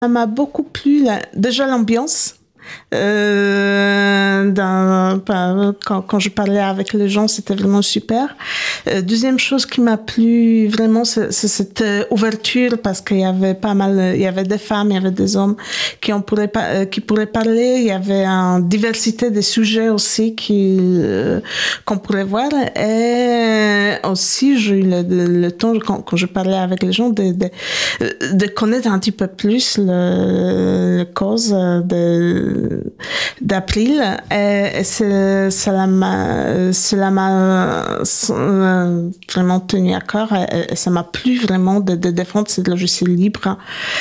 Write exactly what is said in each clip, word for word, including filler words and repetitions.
Ça m'a beaucoup plu, la, déjà l'ambiance. Euh, dans, quand, quand je parlais avec les gens, c'était vraiment super. Euh, deuxième chose qui m'a plu vraiment, c'est, c'est cette ouverture, parce qu'il y avait pas mal, il y avait des femmes, il y avait des hommes qui on pourrait pas, qui pourraient parler. Il y avait une diversité des sujets aussi qui euh, qu'on pourrait voir. Et aussi, j'ai eu le, le, le temps quand, quand je parlais avec les gens de, de, de connaître un petit peu plus le, le cause de d'avril, et cela m'a, cela m'a vraiment tenu à cœur, et ça m'a plu vraiment de, de défendre ce logiciel libre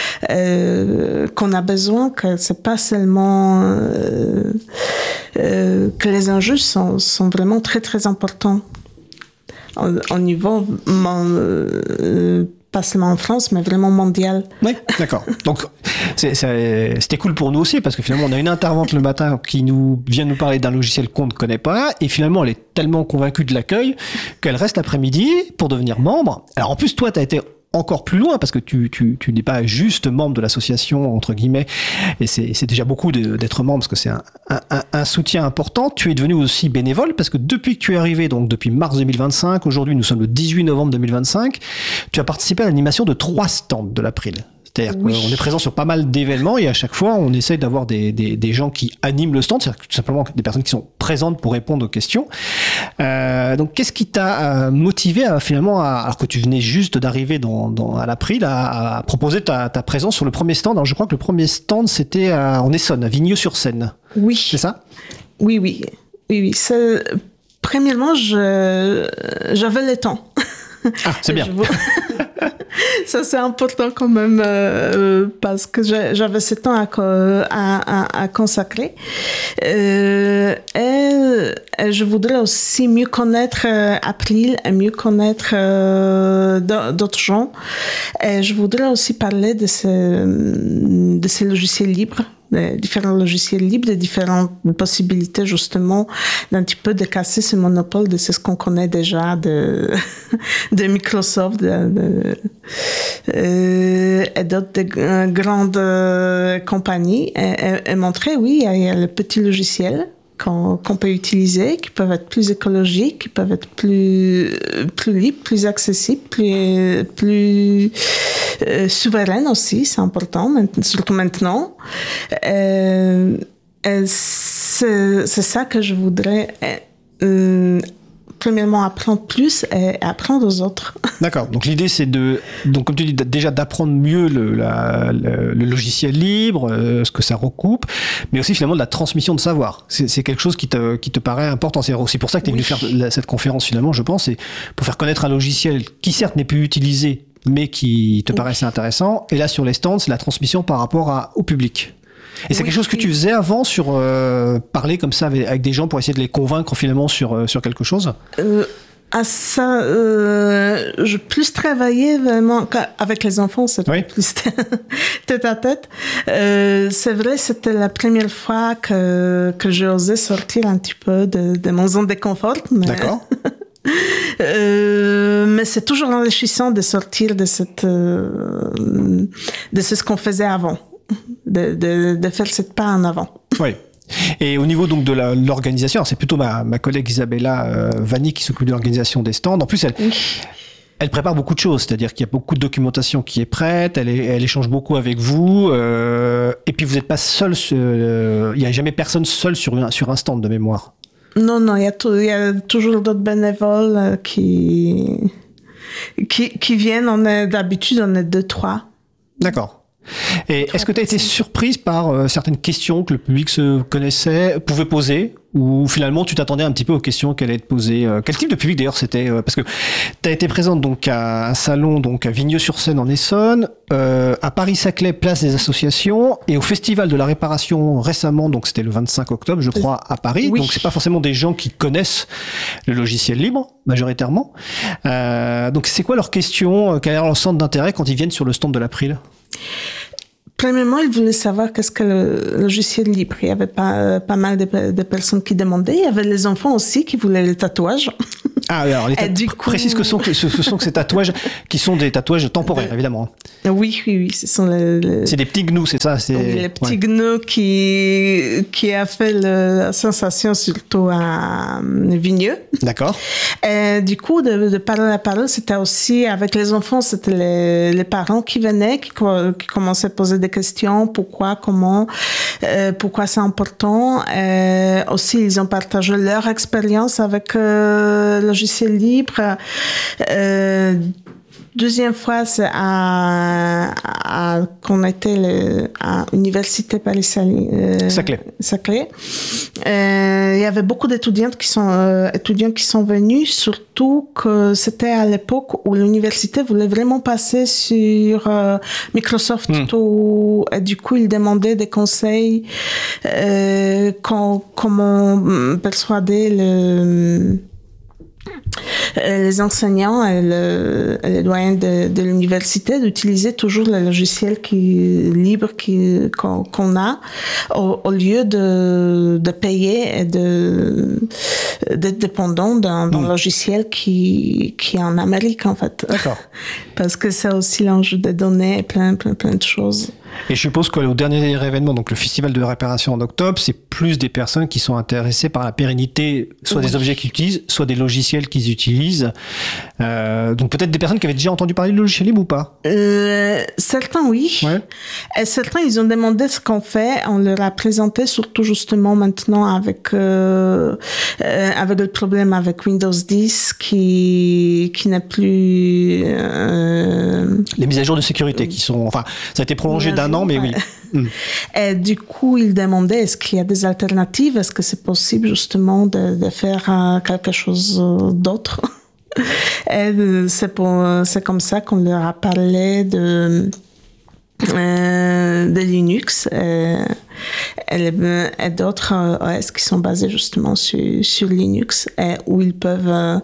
euh, qu'on a besoin, que c'est pas seulement euh, euh, que les enjeux sont, sont vraiment très très importants au, au niveau euh, pas seulement en France, mais vraiment mondial. Oui, d'accord. Donc, c'est, c'est, c'était cool pour nous aussi, parce que finalement, on a une intervenante le matin qui nous vient nous parler d'un logiciel qu'on ne connaît pas, et finalement, elle est tellement convaincue de l'accueil qu'elle reste l'après-midi pour devenir membre. Alors, en plus, toi, tu as été encore plus loin, parce que tu, tu, tu n'es pas juste membre de l'association, entre guillemets, et c'est, c'est déjà beaucoup de, d'être membre, parce que c'est un, un, un soutien important. Tu es devenu aussi bénévole, parce que depuis que tu es arrivé, donc depuis mars deux mille vingt-cinq, aujourd'hui nous sommes le dix-huit novembre deux mille vingt-cinq, tu as participé à l'animation de trois stands de l'April. C'est-à-dire oui. qu'on est présent sur pas mal d'événements, et à chaque fois, on essaye d'avoir des, des, des gens qui animent le stand, c'est-à-dire tout simplement des personnes qui sont présentes pour répondre aux questions. Euh, donc, qu'est-ce qui t'a euh, motivé à, finalement, à, alors que tu venais juste d'arriver dans, dans, à l'April, à, à proposer ta, ta présence sur le premier stand? Alors, je crois que le premier stand, c'était à, en Essonne, à Vigneux-sur-Seine. Oui. C'est ça? Oui, oui. Oui, oui. C'est... Premièrement, je... j'avais le temps. Ah, c'est bien. Ça, c'est important quand même, euh, parce que j'avais ce temps à, à, à consacrer. Euh, et, et je voudrais aussi mieux connaître euh, April et mieux connaître euh, d'autres gens. Et je voudrais aussi parler de ces, de ces logiciels libres. Des différents logiciels libres, des différentes possibilités justement d'un petit peu de casser ce monopole de ce qu'on connaît déjà de, de Microsoft de, de, euh, et d'autres de, euh, grandes euh, compagnies, et, et, et montrer, oui, il y a le petit logiciel qu'on, qu'on peut utiliser, qui peuvent être plus écologiques, qui peuvent être plus, plus libres, plus accessibles, plus, plus euh, souveraines aussi, c'est important, surtout maintenant. Euh, c'est, c'est ça que je voudrais, euh, premièrement, apprendre plus et apprendre aux autres. D'accord. Donc l'idée, c'est de, donc comme tu dis, déjà d'apprendre mieux le, la, le, le logiciel libre, euh, ce que ça recoupe, mais aussi finalement de la transmission de savoir. C'est, c'est quelque chose qui te, qui te paraît important. C'est aussi pour ça que tu es oui. venu faire la, cette conférence finalement, je pense, c'est pour faire connaître un logiciel qui certes n'est plus utilisé, mais qui te oui. paraissait intéressant. Et là, sur les stands, c'est la transmission par rapport à, au public. Et c'est oui, quelque chose que tu faisais avant sur euh, parler comme ça avec, avec des gens pour essayer de les convaincre finalement sur, euh, sur quelque chose euh, À ça, euh, je plus travaillais vraiment avec les enfants, c'est oui. plus tête à tête. Euh, c'est vrai, c'était la première fois que, que j'ai osé sortir un petit peu de, de mon zone de confort. Mais... D'accord. Euh, mais c'est toujours enrichissant de sortir de cette euh, de ce qu'on faisait avant, de, de, de faire cette pas en avant. Oui. Et au niveau donc de la, l'organisation, alors c'est plutôt ma, ma collègue Isabella euh, Vanni qui s'occupe de l'organisation des stands. En plus, elle, oui. elle prépare beaucoup de choses, c'est-à-dire qu'il y a beaucoup de documentation qui est prête, elle, est, elle échange beaucoup avec vous, euh, et puis vous n'êtes pas seul, euh, il n'y a jamais personne seul sur un, sur un stand de mémoire. Non, non, il y a, tout, il y a toujours d'autres bénévoles euh, qui, qui, qui viennent. On est, d'habitude, on est deux, trois. D'accord. Et trois est-ce que tu as été surprise par euh, certaines questions que le public se connaissait, pouvait poser, ou finalement tu t'attendais un petit peu aux questions qu'elle allait te poser? euh, Quel type de public d'ailleurs c'était? euh, Parce que tu as été présente donc à un salon donc à Vigneux-sur-Seine en Essonne, euh, à Paris-Saclay, place des associations, et au Festival de la Réparation récemment, donc c'était le vingt-cinq octobre je crois à Paris. Oui. Donc c'est pas forcément des gens qui connaissent le logiciel libre majoritairement. Euh, donc c'est quoi leurs questions? Quel est leur centre d'intérêt quand ils viennent sur le stand de l'April? Premièrement, ils voulaient savoir qu'est-ce que le logiciel libre. Il y avait pas, pas mal de, de personnes qui demandaient. Il y avait les enfants aussi qui voulaient les tatouages. Ah, alors, les tat- coup... précise que, sont, que ce, ce sont que ces tatouages qui sont des tatouages temporaires, de... évidemment. Oui, oui, oui. Ce sont les, les... C'est des petits gnous, c'est ça c'est... Oui, les petits ouais. gnous qui, qui a fait le, la sensation surtout à Vigneux. D'accord. Et du coup, de, de parole à parole, c'était aussi avec les enfants, c'était les, les parents qui venaient, qui, qui commençaient à poser des questions, pourquoi, comment, euh, pourquoi c'est important. Et aussi, ils ont partagé leur expérience avec euh, le logiciel libre. Euh, Deuxième fois, c'est à, à qu'on était le, à l'université Paris-Saclay. Euh, Saclay. Saclay. Euh, il y avait beaucoup d'étudiantes qui sont euh, étudiants qui sont venus, surtout que c'était à l'époque où l'université voulait vraiment passer sur euh, Microsoft. Mm. Tout, et du coup, ils demandaient des conseils, euh, quand, comment persuader le les enseignants et, le, et les doyens de, de l'université d'utiliser toujours le logiciel qui libre qui, qu'on, qu'on a au, au lieu de, de payer et de, d'être dépendant d'un, d'un mmh. logiciel qui, qui est en Amérique en fait. D'accord. Parce que c'est aussi l'enjeu des données et plein, plein, plein de choses. Et je suppose qu'au dernier événement, donc le festival de réparation en octobre, c'est plus des personnes qui sont intéressées par la pérennité, soit oui. des objets qu'ils utilisent, soit des logiciels qu'ils utilisent. Euh, donc peut-être des personnes qui avaient déjà entendu parler de logiciel libre ou pas euh, Certains, oui. Ouais. Et certains, ils ont demandé ce qu'on fait. On leur a présenté, surtout justement maintenant avec euh, euh, avec le problème avec Windows dix qui qui n'a plus euh, les mises à jour de sécurité qui sont, enfin, ça a été prolongé d'un an, mais oui. Mm. Et du coup, ils demandaient est-ce qu'il y a des alternatives, est-ce que c'est possible justement de, de faire euh, quelque chose d'autre. Et c'est, pour, c'est comme ça qu'on leur a parlé de, euh, de Linux et, et, et d'autres O S qui sont basés justement sur, sur Linux et où ils peuvent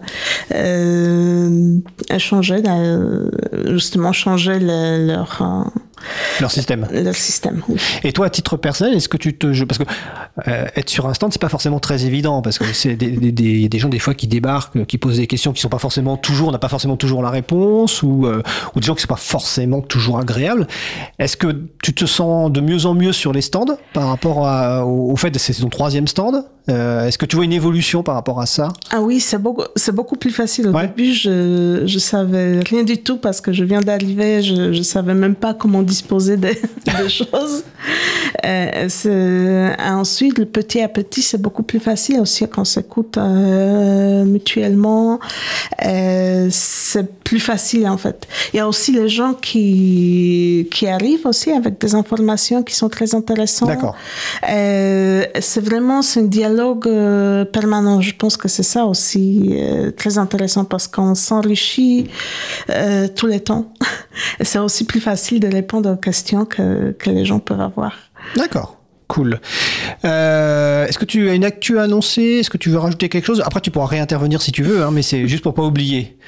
euh, changer, justement changer le, leur... Leur système. Leur système, oui. Et toi, à titre personnel, est-ce que tu te... Parce que euh, être sur un stand, c'est pas forcément très évident, parce que c'est des, des, des, des gens, des fois, qui débarquent, qui posent des questions qui sont pas forcément toujours... On n'a pas forcément toujours la réponse, ou, euh, ou des gens qui sont pas forcément toujours agréables. Est-ce que tu te sens de mieux en mieux sur les stands, par rapport à, au, au fait que c'est ton troisième stand ? Euh, est-ce que tu vois une évolution par rapport à ça ? Ah oui, c'est beaucoup, c'est beaucoup plus facile. Au ouais. début, je je savais rien du tout parce que je viens d'arriver, je je savais même pas comment disposer des, des choses. Euh, c'est, ensuite, le petit à petit, c'est beaucoup plus facile aussi quand on s'écoute euh, mutuellement. Euh, c'est plus facile en fait. Il y a aussi les gens qui qui arrivent aussi avec des informations qui sont très intéressantes. D'accord. Euh, c'est vraiment c'est un dialogue Euh, permanent. Je pense que c'est ça aussi euh, très intéressant parce qu'on s'enrichit euh, tous les temps. Et c'est aussi plus facile de répondre aux questions que, que les gens peuvent avoir. D'accord. Cool. Euh, est-ce que tu as une actu à annoncer ? Est-ce que tu veux rajouter quelque chose ? Après, tu pourras réintervenir si tu veux, hein, mais c'est juste pour pas oublier.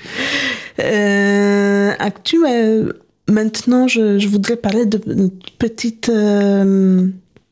Euh, actu, mais maintenant, je, je voudrais parler de, de petites... Euh,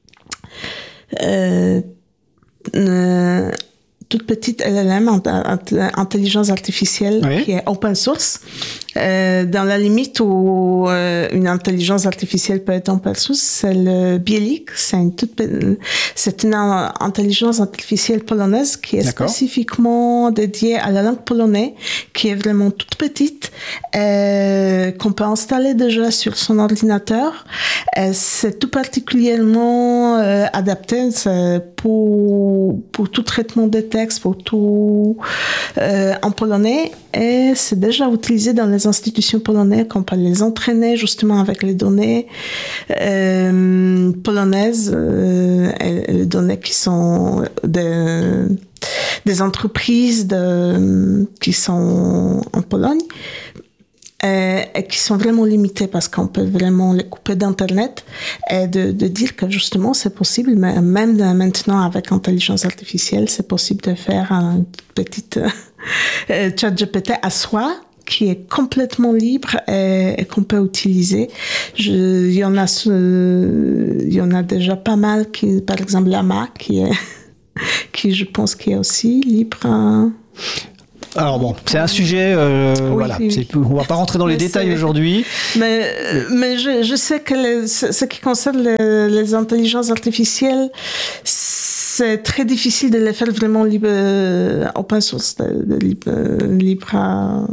euh, Euh, toute petite L L M, intelligence artificielle, oui. qui est open source. Euh, dans la limite où euh, une intelligence artificielle peut être open source, c'est le Bielik. C'est une, toute, c'est une intelligence artificielle polonaise qui est D'accord. spécifiquement dédiée à la langue polonaise, qui est vraiment toute petite, euh, qu'on peut installer déjà sur son ordinateur. Et c'est tout particulièrement euh, adapté pour, pour tout traitement des textes, pour tout euh, en polonais. Et c'est déjà utilisé dans les institutions polonaises, qu'on peut les entraîner justement avec les données euh, polonaises, euh, et les données qui sont des, des entreprises de, qui sont en Pologne. Et, et qui sont vraiment limitées parce qu'on peut vraiment les couper d'Internet et de, de dire que justement c'est possible, mais même maintenant avec l'intelligence artificielle, c'est possible de faire une petite euh, chat G P T à soi qui est complètement libre et, et qu'on peut utiliser. Je, il y en a, euh, il y en a déjà pas mal qui, par exemple, Llama, qui est, qui je pense qui est aussi libre. Hein. Alors bon, c'est un sujet, euh, oui, voilà, oui. c'est, on va pas rentrer dans les mais détails c'est... aujourd'hui. Mais, mais je, je sais que les, ce qui concerne les, les intelligences artificielles, c'est très difficile de les faire vraiment libre, open source, de, de libre, libre à...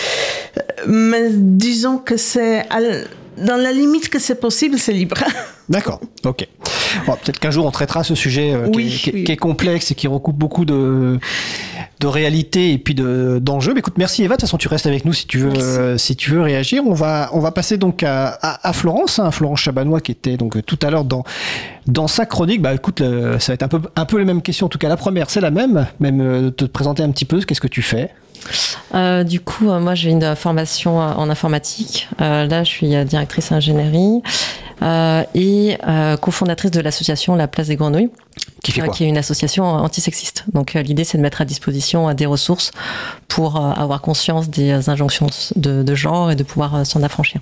Mais disons que c'est... À, dans la limite que c'est possible, c'est libre. D'accord, ok. Bon, peut-être qu'un jour on traitera ce sujet euh, oui, qui, est, oui. qui est complexe et qui recoupe beaucoup de, de réalités et puis de, d'enjeux. Mais écoute, merci Eva, de toute façon tu restes avec nous si tu veux, euh, si tu veux réagir. On va, on va passer donc à, à, à Florence, hein, Florence Chabanois qui était donc tout à l'heure dans, dans sa chronique. Bah écoute, le, ça va être un peu, un peu les mêmes questions. En tout cas, la première c'est la même, même euh, te présenter un petit peu, qu'est-ce que tu fais? Euh, du coup, euh, moi j'ai une formation en informatique. Euh, là, je suis euh, directrice ingénierie euh, et euh, cofondatrice de l'association La Place des Grenouilles, qui, fait quoi euh, qui est une association antisexiste. Donc euh, l'idée, c'est de mettre à disposition euh, des ressources pour euh, avoir conscience des euh, injonctions de, de genre et de pouvoir euh, s'en affranchir.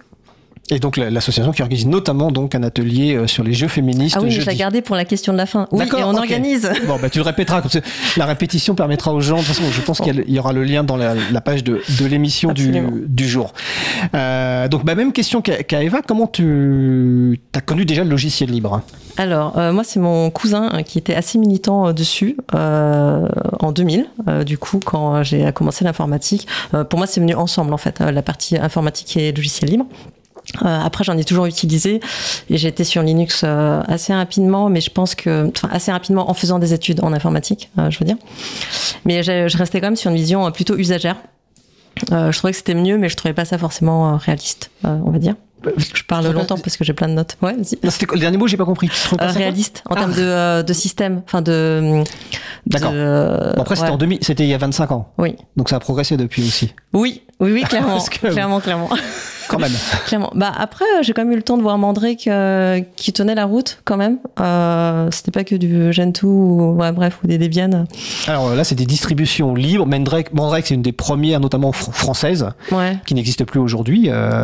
Et donc l'association qui organise notamment donc un atelier euh, sur les jeux féministes. Ah oui, jeudi. je l'ai gardé pour la question de la fin. Oui, D'accord, et on okay. organise. Bon, bah tu le répéteras, comme ça, la répétition permettra aux gens. De toute façon, je pense qu'il y aura le lien dans la, la page de, de l'émission du, du jour. Euh, donc, bah, même question qu'à, qu'à Eva, comment tu as connu déjà le logiciel libre? Alors, euh, moi, c'est mon cousin hein, qui était assez militant euh, dessus euh, en deux mille. Euh, du coup, quand j'ai commencé l'informatique, euh, pour moi, c'est venu ensemble en fait, euh, la partie informatique et logiciel libre. Euh, après, j'en ai toujours utilisé et j'ai été sur Linux euh, assez rapidement, mais je pense que, enfin, assez rapidement en faisant des études en informatique, euh, je veux dire. Mais je restais quand même sur une vision plutôt usagère. Euh, je trouvais que c'était mieux, mais je trouvais pas ça forcément euh, réaliste, euh, on va dire. Je parle longtemps parce que j'ai plein de notes. Ouais, vas-y. Non, c'était le dernier mot, j'ai pas compris. Euh, réaliste en ah. termes de, euh, de système, enfin de. D'accord. De, bon, après, c'était ouais. en deux mille, c'était il y a vingt-cinq ans. Oui. Donc ça a progressé depuis aussi. Oui, oui, oui, clairement, que... clairement, clairement. Quand même. Clairement. Bah après, j'ai quand même eu le temps de voir Mandrake euh, qui tenait la route quand même. Euh, c'était pas que du Gentoo ou ouais, bref ou des Debian. Alors là, c'est des distributions libres. Mandrake, Mandrake, c'est une des premières, notamment fr- françaises, ouais. qui n'existe plus aujourd'hui. Euh,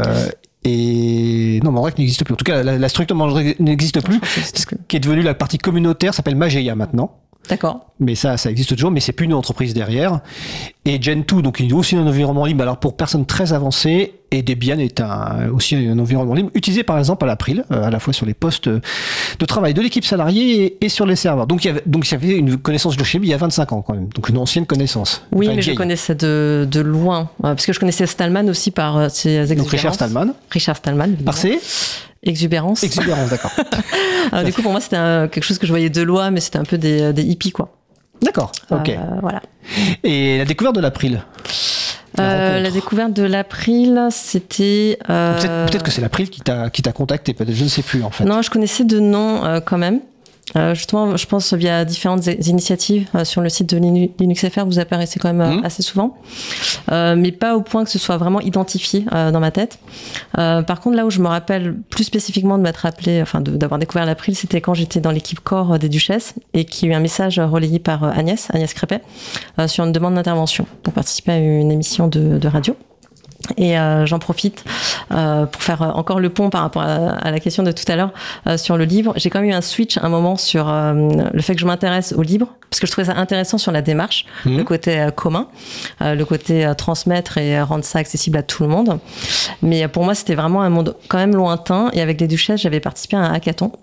Et non, Mandrake n'existe plus. En tout cas, la, la structure Mandrake n'existe plus. Ce qui est devenu la partie communautaire s'appelle Mageia maintenant. D'accord. Mais ça, ça existe toujours, mais c'est plus une entreprise derrière. Et Gentoo, donc il est aussi un environnement libre, alors pour personnes très avancées. Et Debian est un, aussi un environnement libre, utilisé par exemple à l'April, à la fois sur les postes de travail de l'équipe salariée et, et sur les serveurs. Donc il y avait, donc il y avait une connaissance de logiciel il y a vingt-cinq ans quand même, donc une ancienne connaissance. Oui, enfin, mais je connaissais de, de loin, parce que je connaissais Stallman aussi par ses exubérances. Donc Richard Stallman. Richard Stallman. Évidemment. Par ses Exubérance. Exubérance, d'accord. Alors, du coup, pour moi, c'était un, quelque chose que je voyais de loin, mais c'était un peu des, des hippies, quoi. D'accord, ok. Euh, voilà. Et la découverte de l'April la, euh, la découverte de l'April, c'était... Euh... Peut-être, peut-être que c'est l'April qui t'a, qui t'a contacté, peut-être, je ne sais plus en fait. Non, je connaissais de nom euh, quand même. Euh, justement, je pense via différentes initiatives euh, sur le site de Linux F R, vous apparaissez quand même euh, mmh. assez souvent, euh, mais pas au point que ce soit vraiment identifié euh, dans ma tête. Euh, par contre, là où je me rappelle plus spécifiquement de m'être rappelé, enfin de, d'avoir découvert l'April, c'était quand j'étais dans l'équipe corps des Duchesses et qu'il y a eu un message relayé par Agnès, Agnès Crépet, euh, sur une demande d'intervention pour participer à une émission de, de radio. Et euh, j'en profite euh, pour faire encore le pont par rapport à, à la question de tout à l'heure euh, sur le livre. J'ai quand même eu un switch un moment sur euh, le fait que je m'intéresse au livre, parce que je trouvais ça intéressant sur la démarche, mmh. le côté euh, commun, euh, le côté euh, transmettre et rendre ça accessible à tout le monde. Mais pour moi, c'était vraiment un monde quand même lointain. Et avec les Duchesses, j'avais participé à un hackathon.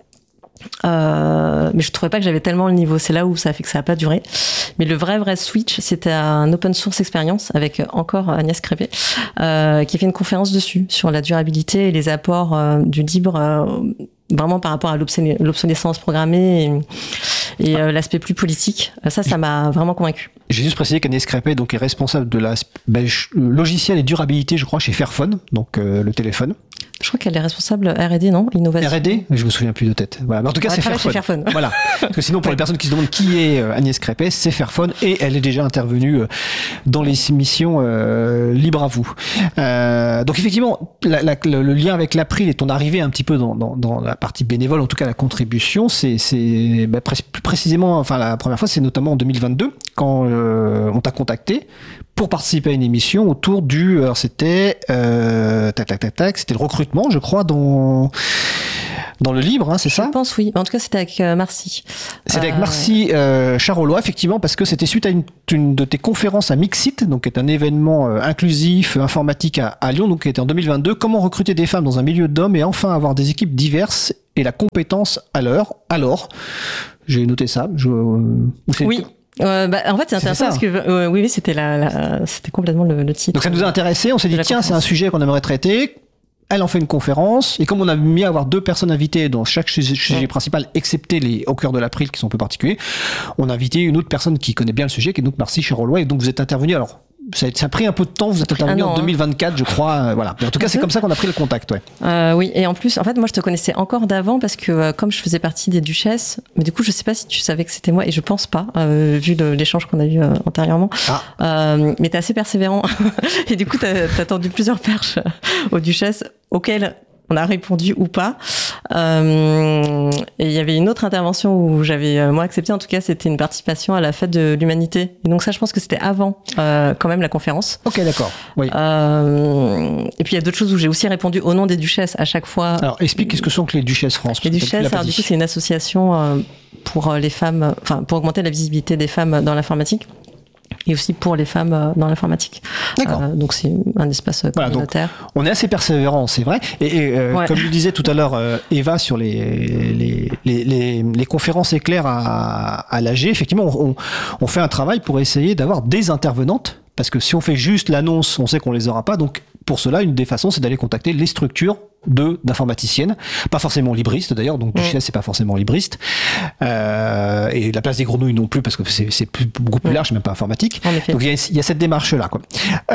Euh, mais je trouvais pas que j'avais tellement le niveau. C'est là où ça a fait que ça a pas duré. Mais le vrai vrai switch, c'était un open source expérience avec encore Agnès Crépet, euh, qui a fait une conférence dessus sur la durabilité et les apports euh, du libre, euh, vraiment par rapport à l'obsolé- l'obsolescence programmée et, et euh, l'aspect plus politique. Ça, ça m'a vraiment convaincu. J'ai juste précisé qu'Agnès Crépet donc est responsable de la ben, logiciel et durabilité, je crois, chez Fairphone, donc euh, le téléphone. Je crois qu'elle est responsable R et D, non? Innovation. R et D? Je me souviens plus de tête. Voilà. Mais en tout cas, ouais, c'est Fairphone. Fairphone. Voilà. Parce que sinon, pour les personnes qui se demandent qui est Agnès Crépet, c'est Fairphone et elle est déjà intervenue dans les émissions euh, Libre à vous. Euh, donc effectivement, la, la, le, le lien avec l'April et ton arrivée un petit peu dans, dans, dans la partie bénévole, en tout cas la contribution, c'est, c'est bah, pré- plus précisément, enfin la première fois, c'est notamment en deux mille vingt-deux quand euh, on t'a contacté pour participer à une émission autour du, alors c'était, euh, tac tac tac tac, c'était le recrutement, je crois, dans dans le livre, hein, c'est ça ? Je pense, oui. En tout cas, c'était avec euh, Marcy. C'était euh... avec Marcy euh, Charolois, effectivement, parce que c'était suite à une, une de tes conférences à Mixit, donc qui est un événement euh, inclusif, euh, informatique à, à Lyon, donc qui était en deux mille vingt-deux. Comment recruter des femmes dans un milieu d'hommes et enfin avoir des équipes diverses et la compétence à l'heure. Alors, j'ai noté ça. Je, euh, oui. Euh, bah, en fait, c'est intéressant parce que euh, oui, oui, c'était la, la, c'était complètement le, le titre. Donc ça nous a intéressé. On s'est dit tiens, c'est un sujet qu'on aimerait traiter. Elle en fait une conférence, et comme on a mis à avoir deux personnes invitées dans chaque sujet, sujet principal, excepté les au cœur de l'April qui sont un peu particuliers, on a invité une autre personne qui connaît bien le sujet, qui est donc Marcy Charolois, et donc vous êtes intervenu. Alors ça a, ça a pris un peu de temps, vous êtes intervenu en deux mille vingt-quatre, hein. Je crois. Euh, voilà. Mais en tout cas, c'est comme ça qu'on a pris le contact, ouais. Euh, oui, et en plus, en fait, moi, je te connaissais encore d'avant parce que euh, comme je faisais partie des duchesses, mais du coup, je sais pas si tu savais que c'était moi, et je pense pas, euh, vu le, l'échange qu'on a eu euh, antérieurement. Ah. Euh, mais t'es assez persévérant, et du coup, t'as, t'as tendu plusieurs perches aux duchesses auxquelles on a répondu ou pas. Euh, et il y avait une autre intervention où j'avais euh, moi accepté, en tout cas, c'était une participation à la fête de l'humanité. Et donc ça, je pense que c'était avant euh, quand même la conférence. Ok, d'accord. Oui. Euh, et puis il y a d'autres choses où j'ai aussi répondu au nom des duchesses à chaque fois. Alors explique qu'est-ce que sont que les duchesses France. Les duchesses, alors du coup, c'est une association euh, pour les femmes, enfin pour augmenter la visibilité des femmes dans l'informatique. Et aussi pour les femmes dans l'informatique. D'accord. Euh, donc c'est un espace communautaire. Voilà, on est assez persévérant, c'est vrai. Et, et euh, ouais. Comme je le disais tout à l'heure, euh, Eva, sur les, les, les, les, les conférences éclairs à, à l'A G, effectivement, on, on fait un travail pour essayer d'avoir des intervenantes. Parce que si on fait juste l'annonce, on sait qu'on les aura pas. Donc pour cela, une des façons, c'est d'aller contacter les structures de d'informaticiennes, pas forcément libristes d'ailleurs, donc Duchesse mmh. c'est pas forcément libriste, euh, et la place des grenouilles non plus parce que c'est, c'est plus, beaucoup plus large, mmh. même pas informatique. Donc il y, y a cette démarche là, quoi.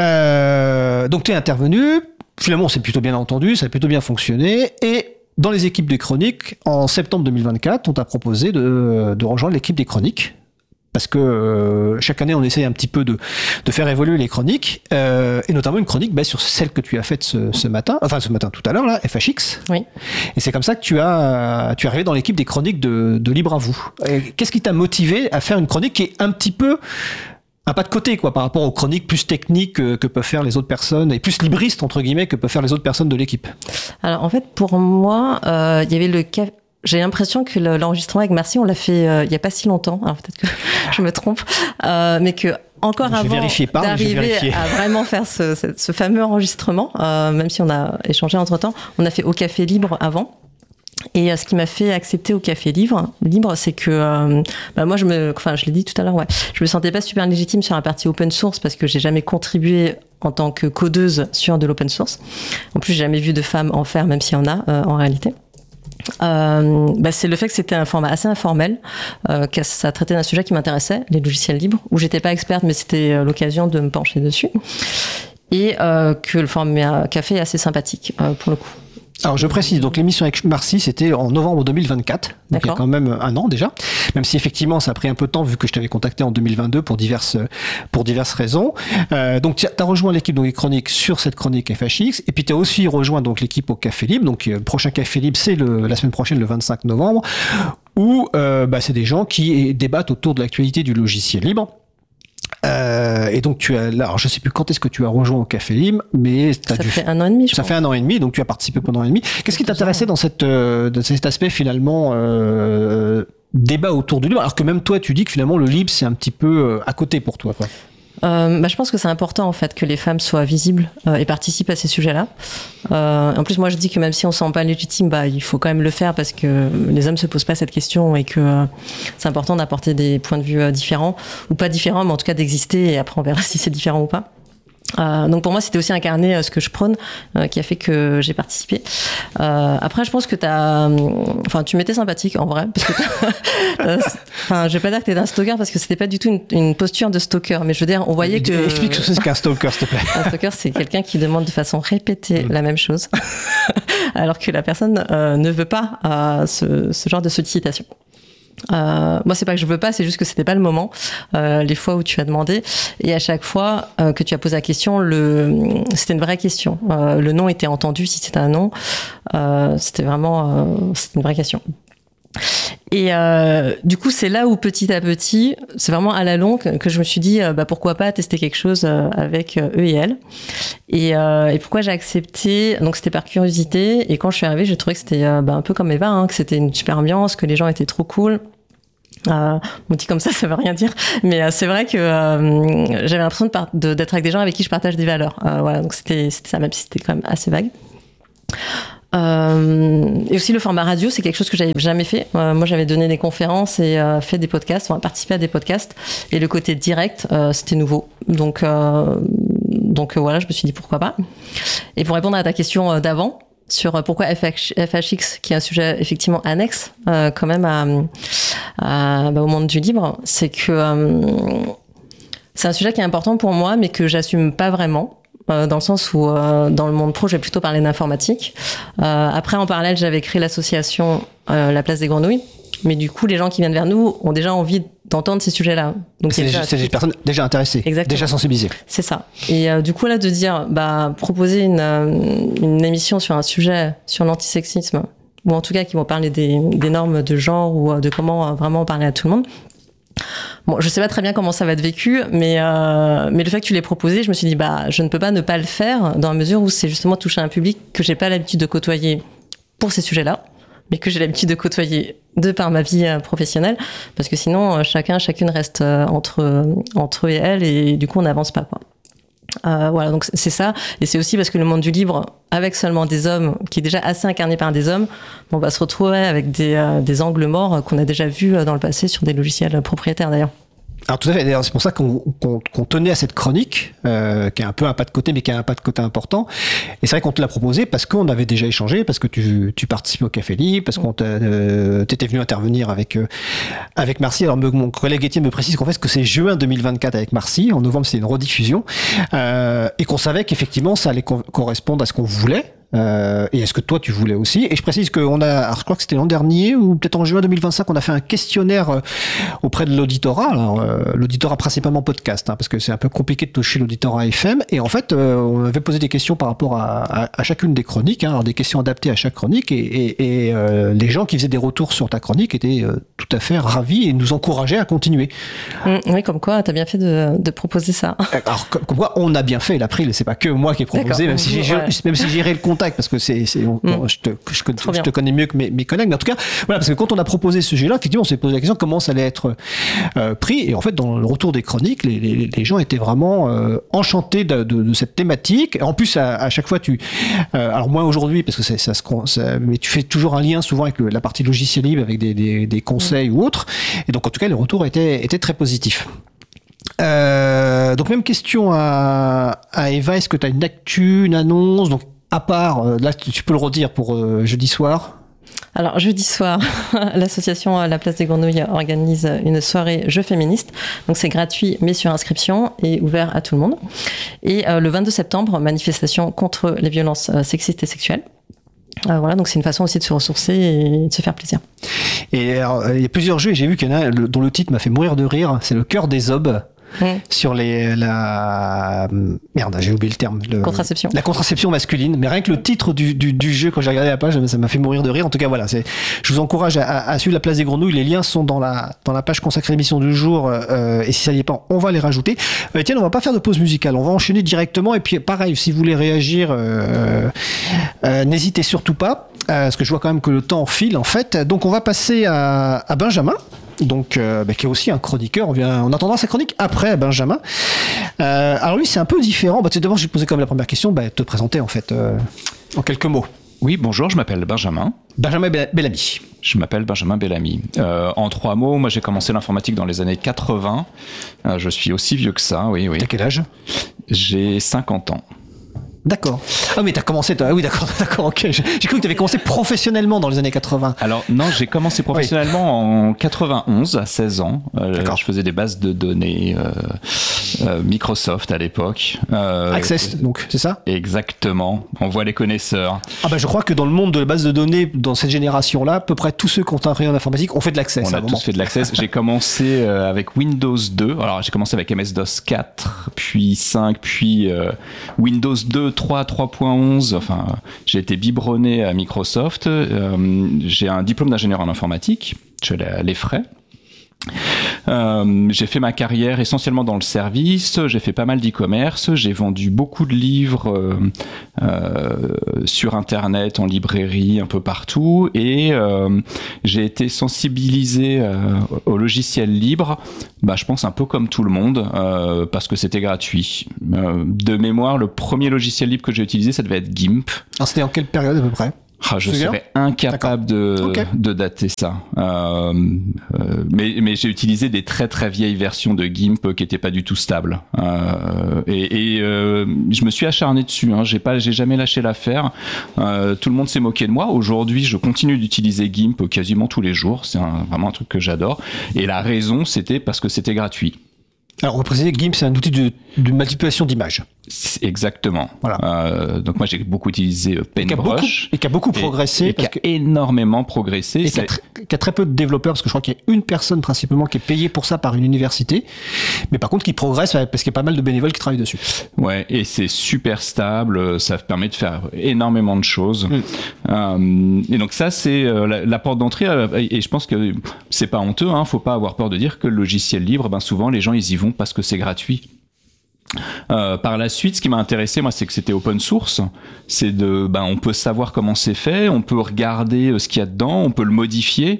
Euh, donc tu es intervenu, finalement on s'est plutôt bien entendu, ça a plutôt bien fonctionné, et dans les équipes des chroniques, en septembre deux mille vingt-quatre, on t'a proposé de, de rejoindre l'équipe des chroniques. Parce que euh, chaque année, on essaye un petit peu de, de faire évoluer les chroniques, euh, et notamment une chronique bah, sur celle que tu as faite ce, ce matin, enfin ce matin tout à l'heure, là, F H X. Oui. Et c'est comme ça que tu, as, tu es arrivé dans l'équipe des chroniques de, de Libre à vous. Et qu'est-ce qui t'a motivé à faire une chronique qui est un petit peu un pas de côté, quoi, par rapport aux chroniques plus techniques que, que peuvent faire les autres personnes, et plus libristes, entre guillemets, que peuvent faire les autres personnes de l'équipe? Alors, en fait, pour moi, euh, il y avait le cas... J'ai l'impression que l'enregistrement avec Marcy, on l'a fait euh, il n'y a pas si longtemps. Alors peut-être que je me trompe, euh, mais que encore je avant pas, d'arriver à vraiment faire ce, ce, ce fameux enregistrement, euh, même si on a échangé entre temps, on a fait au Café Libre avant. Et euh, ce qui m'a fait accepter au Café Libre, libre, c'est que euh, bah moi je me, enfin je l'ai dit tout à l'heure, ouais, je me sentais pas super légitime sur la partie open source parce que j'ai jamais contribué en tant que codeuse sur de l'open source. En plus, j'ai jamais vu de femmes en faire, même s'il y en a euh, en réalité. Euh, bah c'est le fait que c'était un format assez informel, euh, que ça traitait d'un sujet qui m'intéressait, les logiciels libres, où j'étais pas experte, mais c'était l'occasion de me pencher dessus, et euh, que le format café est assez sympathique euh, pour le coup. Alors je précise, donc l'émission avec Marcy c'était en novembre deux mille vingt-quatre, donc D'accord. il y a quand même un an déjà, même si effectivement ça a pris un peu de temps vu que je t'avais contacté en deux mille vingt-deux pour diverses, pour diverses raisons. Euh, donc tu as rejoint l'équipe donc, des chroniques sur cette chronique F H X, et puis tu as aussi rejoint donc, l'équipe au Café Libre, donc le prochain Café Libre c'est le, la semaine prochaine, le vingt-cinq novembre, où euh, bah, c'est des gens qui débattent autour de l'actualité du logiciel libre. Euh, et donc tu as là, alors je sais plus quand est-ce que tu as rejoint au Café Libre, mais t'as ça dû... fait un an et demi. Je ça pense. fait un an et demi, donc tu as participé pendant un an et demi. Qu'est-ce qui t'intéressait dans cette euh, dans cet aspect finalement euh, débat autour du libre, alors que même toi tu dis que finalement le libre c'est un petit peu euh, à côté pour toi, quoi. Euh, bah, je pense que c'est important en fait que les femmes soient visibles euh, et participent à ces sujets-là. Euh, en plus, moi je dis que même si on ne se sent pas légitime, bah, il faut quand même le faire parce que les hommes se posent pas cette question et que euh, c'est important d'apporter des points de vue euh, différents, ou pas différents, mais en tout cas d'exister, et après on verra si c'est différent ou pas. Euh, donc pour moi c'était aussi incarner euh, ce que je prône euh, qui a fait que j'ai participé. Euh, après je pense que t'as, enfin tu m'étais sympathique en vrai parce que enfin je vais pas dire que t'es un stalker parce que c'était pas du tout une, une posture de stalker, mais je veux dire on voyait que explique ce qu'est un stalker s'il te plaît. Un stalker c'est quelqu'un qui demande de façon répétée mmh. la même chose alors que la personne euh, ne veut pas euh, ce, ce genre de sollicitation. Euh, moi c'est pas que je veux pas, c'est juste que c'était pas le moment euh, les fois où tu as demandé, et à chaque fois euh, que tu as posé la question, le c'était une vraie question, euh, le non était entendu si c'était un non, euh, c'était vraiment euh, c'était une vraie question. Et euh, du coup, c'est là où petit à petit, c'est vraiment à la longue que je me suis dit, euh, bah, pourquoi pas tester quelque chose euh, avec eux et elles. Et, euh, et pourquoi j'ai accepté? Donc c'était par curiosité. Et quand je suis arrivée, j'ai trouvé que c'était euh, bah, un peu comme Eva, hein, que c'était une super ambiance, que les gens étaient trop cool. Euh, on dit comme ça, ça veut rien dire, mais euh, c'est vrai que euh, j'avais l'impression de par- de, d'être avec des gens avec qui je partage des valeurs. Euh, voilà, donc c'était, c'était ça, même si c'était quand même assez vague. Euh, et aussi le format radio, c'est quelque chose que j'avais jamais fait. Euh, moi, j'avais donné des conférences et euh, fait des podcasts, enfin participé à des podcasts. Et le côté direct, euh, c'était nouveau. Donc, euh, donc euh, voilà, je me suis dit pourquoi pas. Et pour répondre à ta question d'avant sur pourquoi F H X, qui est un sujet effectivement annexe euh, quand même à, à, bah, au monde du libre, c'est que euh, c'est un sujet qui est important pour moi, mais que j'assume pas vraiment. Euh, dans le sens où euh, dans le monde pro, je vais plutôt parler d'informatique. Euh, après, en parallèle, j'avais créé l'association euh, La Place des Grenouilles. Mais du coup, les gens qui viennent vers nous ont déjà envie d'entendre ces sujets-là. Donc c'est, déjà, c'est des personnes déjà intéressées, exactement, déjà sensibilisées. C'est ça. Et euh, du coup, là, de dire, bah, proposer une, euh, une émission sur un sujet sur l'antisexisme, ou en tout cas qui vont parler des, des normes de genre ou de comment euh, vraiment parler à tout le monde. Bon, je sais pas très bien comment ça va être vécu, mais euh, mais le fait que tu l'aies proposé, je me suis dit bah je ne peux pas ne pas le faire dans la mesure où c'est justement toucher un public que j'ai pas l'habitude de côtoyer pour ces sujets-là, mais que j'ai l'habitude de côtoyer de par ma vie professionnelle, parce que sinon chacun chacune reste entre entre eux et elle et du coup on n'avance pas quoi. Euh, voilà, donc c'est ça, et c'est aussi parce que le monde du libre, avec seulement des hommes, qui est déjà assez incarné par des hommes, on va se retrouver avec des, euh, des angles morts qu'on a déjà vus dans le passé sur des logiciels propriétaires d'ailleurs. Alors tout à fait, d'ailleurs c'est pour ça qu'on, qu'on, qu'on tenait à cette chronique, euh, qui a un peu un pas de côté, mais qui a un pas de côté important. Et c'est vrai qu'on te l'a proposé parce qu'on avait déjà échangé, parce que tu, tu participes au Café Libre, parce qu'on euh, t'étais venu intervenir avec euh, avec Marcy. Alors mon collègue Étienne me précise qu'en fait que c'est juin deux mille vingt-quatre avec Marcy, en novembre c'est une rediffusion, euh, et qu'on savait qu'effectivement ça allait co- correspondre à ce qu'on voulait. Euh, et est-ce que toi tu voulais aussi? Et je précise qu'on a, alors je crois que c'était l'an dernier ou peut-être en juin deux mille vingt-cinq, on a fait un questionnaire euh, auprès de l'auditorat. Alors euh, l'auditorat principalement podcast, hein, parce que c'est un peu compliqué de toucher l'auditorat F M. Et en fait, euh, on avait posé des questions par rapport à, à, à chacune des chroniques, hein, alors des questions adaptées à chaque chronique. Et, et, et euh, les gens qui faisaient des retours sur ta chronique étaient euh, tout à fait ravis et nous encourageaient à continuer. Mmh, oui, comme quoi, t'as bien fait de, de proposer ça. Alors comme, comme quoi, on a bien fait. L'April, c'est pas que moi qui ai proposé, même si, j'ai, ouais. même si j'ai géré le contact. Parce que c'est, c'est on, mmh. je, te, je, je, je te connais mieux que mes, mes collègues, mais en tout cas, voilà, parce que quand on a proposé ce sujet-là, effectivement, on s'est posé la question comment ça allait être euh, pris. Et en fait, dans le retour des chroniques, les, les, les gens étaient vraiment euh, enchantés de, de, de cette thématique. En plus, à, à chaque fois, tu, euh, alors moins aujourd'hui, parce que c'est, ça se, ça, mais tu fais toujours un lien souvent avec le, la partie logiciel libre, avec des, des, des conseils mmh. ou autres. Et donc, en tout cas, les retours étaient, étaient très positifs. Euh, donc même question à, à Eva, est-ce que tu as une actu, une annonce? Donc à part, là tu peux le redire pour euh, jeudi soir. Alors jeudi soir, l'association La Place des Grenouilles organise une soirée jeux féministes. Donc c'est gratuit mais sur inscription et ouvert à tout le monde. Et euh, le vingt-deux septembre, manifestation contre les violences euh, sexistes et sexuelles. Euh, voilà, donc c'est une façon aussi de se ressourcer et de se faire plaisir. Et alors, il y a plusieurs jeux et j'ai vu qu'il y en a un dont le titre m'a fait mourir de rire. C'est le cœur des obes. Mmh. Sur les, la, merde, j'ai oublié le terme. Le, contraception. La contraception masculine. Mais rien que le titre du, du, du jeu, quand j'ai regardé la page, ça m'a fait mourir de rire. En tout cas, voilà, c'est, je vous encourage à, à suivre La Place des Grenouilles. Les liens sont dans la, dans la page consacrée à l'émission du jour. Euh, et si ça n'y est pas, on va les rajouter. Euh, tiens, on va pas faire de pause musicale. On va enchaîner directement. Et puis, pareil, si vous voulez réagir, euh, euh, n'hésitez surtout pas. Euh, parce que je vois quand même que le temps file, en fait. Donc, on va passer à, à Benjamin. Donc, euh, bah, qui est aussi un chroniqueur. On, vient, on entendra sa chronique après Benjamin. Euh, alors lui, c'est un peu différent. Bah, d'abord, je vais te poser quand même la première question, bah, te présenter en fait, euh, en quelques mots. Oui, bonjour, je m'appelle Benjamin. Benjamin Bellamy. Je m'appelle Benjamin Bellamy. Euh, en trois mots, moi j'ai commencé l'informatique dans les années quatre-vingts. Euh, je suis aussi vieux que ça, oui, oui. T'as quel âge ? J'ai cinquante ans. D'accord. Ah mais t'as commencé, toi. Ah oui d'accord, d'accord, ok. J'ai cru que t'avais commencé professionnellement dans les années quatre-vingts. Alors non, j'ai commencé professionnellement oui. en quatre-vingt-onze, à seize ans. Euh, je faisais des bases de données euh, euh, Microsoft à l'époque. Euh, Access, donc, c'est ça ? Exactement. On voit les connaisseurs. Ah bah je crois que dans le monde de la base de données, dans cette génération-là, à peu près tous ceux qui ont appris en informatique ont fait de l'Access. On a tous fait de l'Access. J'ai commencé euh, avec Windows deux. Alors j'ai commencé avec M S DOS quatre, puis cinq, puis euh, Windows deux. trois, trois point onze, enfin, j'ai été biberonné à Microsoft. Euh, j'ai un diplôme d'ingénieur en informatique. je suis allé à l'Effray. Euh, j'ai fait ma carrière essentiellement dans le service, j'ai fait pas mal d'e-commerce, j'ai vendu beaucoup de livres euh, euh, sur internet, en librairie, un peu partout, et euh, j'ai été sensibilisé euh, au logiciel libre, bah, je pense un peu comme tout le monde, euh, parce que c'était gratuit. Euh, de mémoire, le premier logiciel libre que j'ai utilisé, ça devait être GIMP. Alors c'était en quelle période à peu près ? Ah, je serais incapable de, okay. de dater ça. Euh, euh, mais, mais j'ai utilisé des très très vieilles versions de GIMP qui n'étaient pas du tout stables. Euh, et et euh, je me suis acharné dessus. Hein. J'ai pas, j'ai jamais lâché l'affaire. Euh, tout le monde s'est moqué de moi. Aujourd'hui, je continue d'utiliser GIMP quasiment tous les jours. C'est un, vraiment un truc que j'adore. Et la raison, c'était parce que c'était gratuit. Alors, on va préciser que GIMP, c'est un outil de, de manipulation d'images. Exactement. Voilà. Euh, donc moi j'ai beaucoup utilisé Paintbrush et qui a beaucoup progressé, et, et parce qui a que... énormément progressé, et qui a, tr- qui a très peu de développeurs, parce que je crois qu'il y a une personne principalement qui est payée pour ça par une université, mais par contre qui progresse parce qu'il y a pas mal de bénévoles qui travaillent dessus. Ouais, et c'est super stable, ça permet de faire énormément de choses. Mm. Euh, et donc ça c'est euh, la, la porte d'entrée, euh, et je pense que c'est pas honteux, hein, faut pas avoir peur de dire que le logiciel libre, ben souvent les gens ils y vont parce que c'est gratuit. Euh, par la suite, ce qui m'a intéressé, moi, c'est que c'était open source. C'est de, ben, on peut savoir comment c'est fait, on peut regarder ce qu'il y a dedans, on peut le modifier.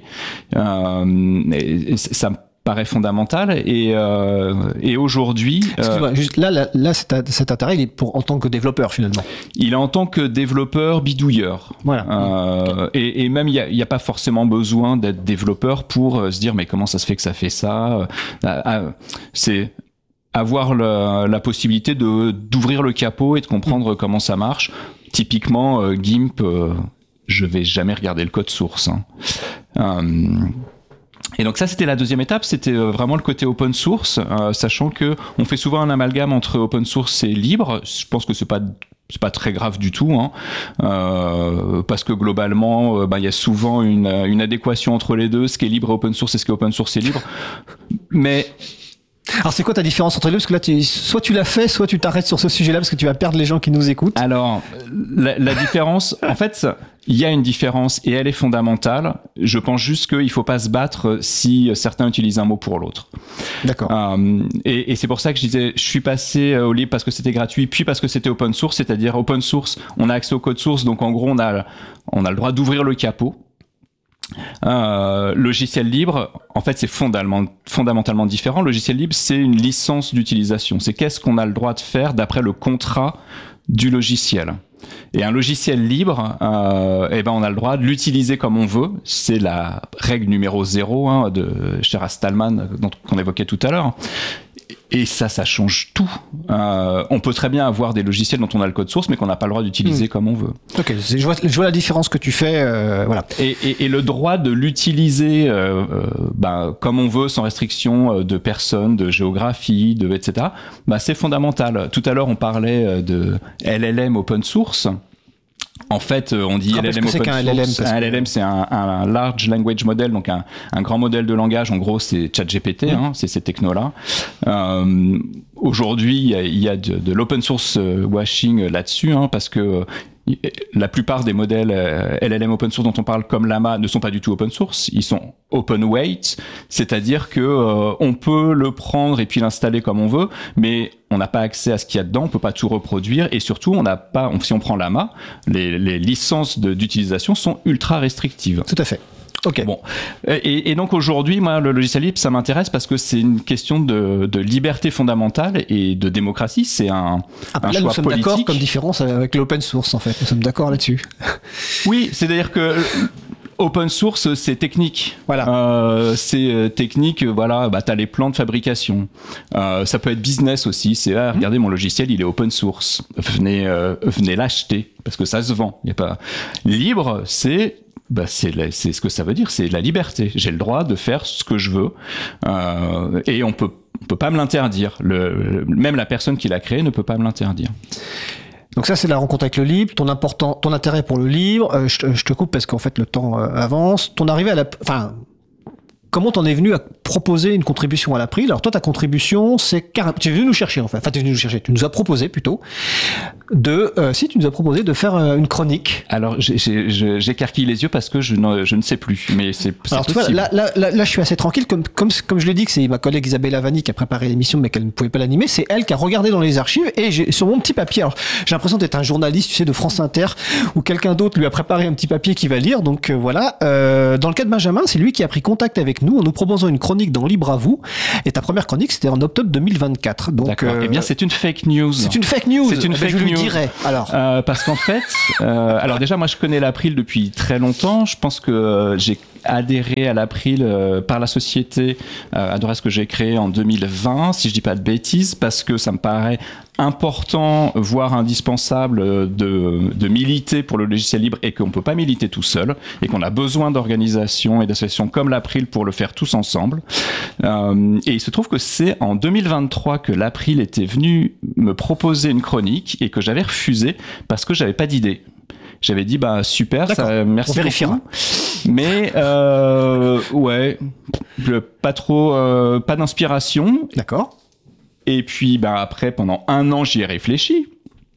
Euh, et, et ça me paraît fondamental. Et, euh, et aujourd'hui, excuse-moi, euh, juste là, là, là cet, cet intérêt, il est pour en tant que développeur finalement. Il est en tant que développeur bidouilleur. Voilà. Euh, okay. et, et même, il y a, il y a pas forcément besoin d'être développeur pour euh, se dire, mais comment ça se fait que ça fait ça euh, euh, C'est avoir le, la possibilité de d'ouvrir le capot et de comprendre mmh. comment ça marche. Typiquement, euh, GIMP, euh, je vais jamais regarder le code source. Hein. Euh, et donc ça, c'était la deuxième étape, c'était vraiment le côté open source, euh, sachant que on fait souvent un amalgame entre open source et libre. Je pense que c'est pas c'est pas très grave du tout, hein, euh, parce que globalement, euh, bah, y a souvent une, une adéquation entre les deux, ce qui est libre et open source et ce qui est open source et libre. Mais alors c'est quoi ta différence entre les deux ? Parce que là, tu, soit tu l'as fait, soit tu t'arrêtes sur ce sujet-là parce que tu vas perdre les gens qui nous écoutent. Alors, la, la différence, en fait, il y a une différence et elle est fondamentale. Je pense juste qu'il ne faut pas se battre si certains utilisent un mot pour l'autre. D'accord. Euh, et, et c'est pour ça que je disais, je suis passé au libre parce que c'était gratuit, puis parce que c'était open source, c'est-à-dire open source, on a accès au code source, donc en gros, on a, on a le droit d'ouvrir le capot. Euh, logiciel libre, en fait, c'est fondamentalement, fondamentalement différent. Logiciel libre, c'est une licence d'utilisation. C'est qu'est-ce qu'on a le droit de faire d'après le contrat du logiciel. Et un logiciel libre, euh, eh ben, on a le droit de l'utiliser comme on veut. C'est la règle numéro zéro hein, de Sheraz Stallman dont, qu'on évoquait tout à l'heure. Et ça, ça change tout. Euh, on peut très bien avoir des logiciels dont on a le code source, mais qu'on n'a pas le droit d'utiliser mmh. comme on veut. Ok, je vois, je vois la différence que tu fais. Euh, voilà. Et, et, et le droit de l'utiliser euh, euh, ben, comme on veut, sans restriction de personnes, de géographie, de et cetera. Ben, c'est fondamental. Tout à l'heure, on parlait de L L M open source. En fait, on dit ah, L L M open source. L L M, un L L M, c'est un, un large language model, donc un, un grand modèle de langage. En gros, c'est ChatGPT, mmh. hein, c'est ces technos-là. Euh, aujourd'hui, il y a, il y a de, de l'open source washing là-dessus, hein, parce que la plupart des modèles L L M open source dont on parle comme Llama ne sont pas du tout open source, ils sont open weight, c'est-à-dire que euh, on peut le prendre et puis l'installer comme on veut, mais on n'a pas accès à ce qu'il y a dedans, on peut pas tout reproduire et surtout on n'a pas, on, si on prend Llama, les, les licences de, d'utilisation sont ultra restrictives. Tout à fait. Ok. Bon. Et, et donc aujourd'hui, moi, le logiciel libre, ça m'intéresse parce que c'est une question de, de liberté fondamentale et de démocratie. C'est un, ah, un là, choix nous sommes politique. D'accord comme différence avec l'open source, en fait. Nous sommes d'accord là-dessus. Oui, c'est-à-dire que open source, c'est technique. Voilà. Euh, c'est technique, voilà, bah, t'as les plans de fabrication. Euh, ça peut être business aussi. C'est, ah, regardez, mon logiciel, il est open source. Venez, euh, venez l'acheter parce que ça se vend. Il y a pas libre, c'est Bah c'est, la, c'est ce que ça veut dire, c'est la liberté. J'ai le droit de faire ce que je veux euh, et on peut, on peut pas me l'interdire. Le, le, même la personne qui l'a créé ne peut pas me l'interdire. Donc ça, c'est la rencontre avec le libre, ton, important, ton intérêt pour le libre. Euh, je, te, je te coupe parce qu'en fait, le temps euh, avance. Ton arrivée à la... Enfin, comment t'en es venu à proposer une contribution à l'April. Alors toi, ta contribution, c'est carrément... Tu es venu nous chercher, en fait. Enfin, tu es venu nous chercher. Tu nous as proposé, plutôt, de... Euh, si, tu nous as proposé de faire euh, une chronique. Alors, j'ai, j'ai, j'écarquille les yeux parce que je ne, je ne sais plus, mais c'est, c'est Alors, possible. tu vois, là, là, là, là, je suis assez tranquille. Comme, comme, comme je l'ai dit, que c'est ma collègue Isabelle Avani qui a préparé l'émission, mais qu'elle ne pouvait pas l'animer. C'est elle qui a regardé dans les archives et j'ai, sur mon petit papier... Alors, j'ai l'impression d'être un journaliste, tu sais, de France Inter, où quelqu'un d'autre lui a préparé un petit papier qu'il va lire. Donc, euh, voilà. Euh, dans le cas de Benjamin, c'est lui qui a pris contact avec nous en nous proposant une chronique dans Libre à vous. Et ta première chronique, c'était en octobre deux mille vingt-quatre. Donc, D'accord. Euh, eh bien, c'est une fake news. C'est une fake news. C'est une eh fake ben, je news. lui dirais. Alors. Euh, parce qu'en fait, euh, alors déjà, moi, je connais l'April depuis très longtemps. Je pense que euh, j'ai adhéré à l'April euh, par la société euh, adresse que j'ai créée en deux mille vingt, si je dis pas de bêtises, parce que ça me paraît important, voire indispensable de, de militer pour le logiciel libre et qu'on peut pas militer tout seul et qu'on a besoin d'organisations et d'associations comme l'April pour le faire tous ensemble. Euh, et il se trouve que c'est en deux mille vingt-trois que l'April était venu me proposer une chronique et que j'avais refusé parce que j'avais pas d'idée. J'avais dit bah super, ça, merci. On vérifiera. beaucoup. Mais euh, ouais, pas trop, euh, pas d'inspiration. D'accord. Et puis bah après, pendant un an, j'y ai réfléchi.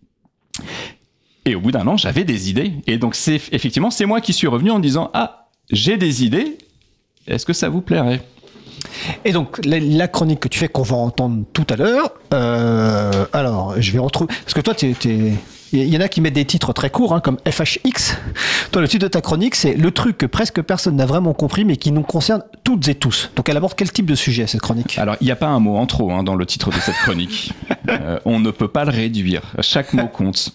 Et au bout d'un an, j'avais des idées. Et donc c'est effectivement, c'est moi qui suis revenu en disant ah, j'ai des idées. Est-ce que ça vous plairait ? Et donc, la, la chronique que tu fais, qu'on va entendre tout à l'heure, euh, alors, je vais retrouver... Parce que toi, tu es... Il y en a qui mettent des titres très courts, hein, comme F H X. Toi, le titre de ta chronique, c'est « Le truc que presque personne n'a vraiment compris, mais qui nous concerne toutes et tous ». Donc, elle aborde quel type de sujet, cette chronique ? Alors, il n'y a pas un mot en trop hein, dans le titre de cette chronique. euh, on ne peut pas le réduire. Chaque mot compte.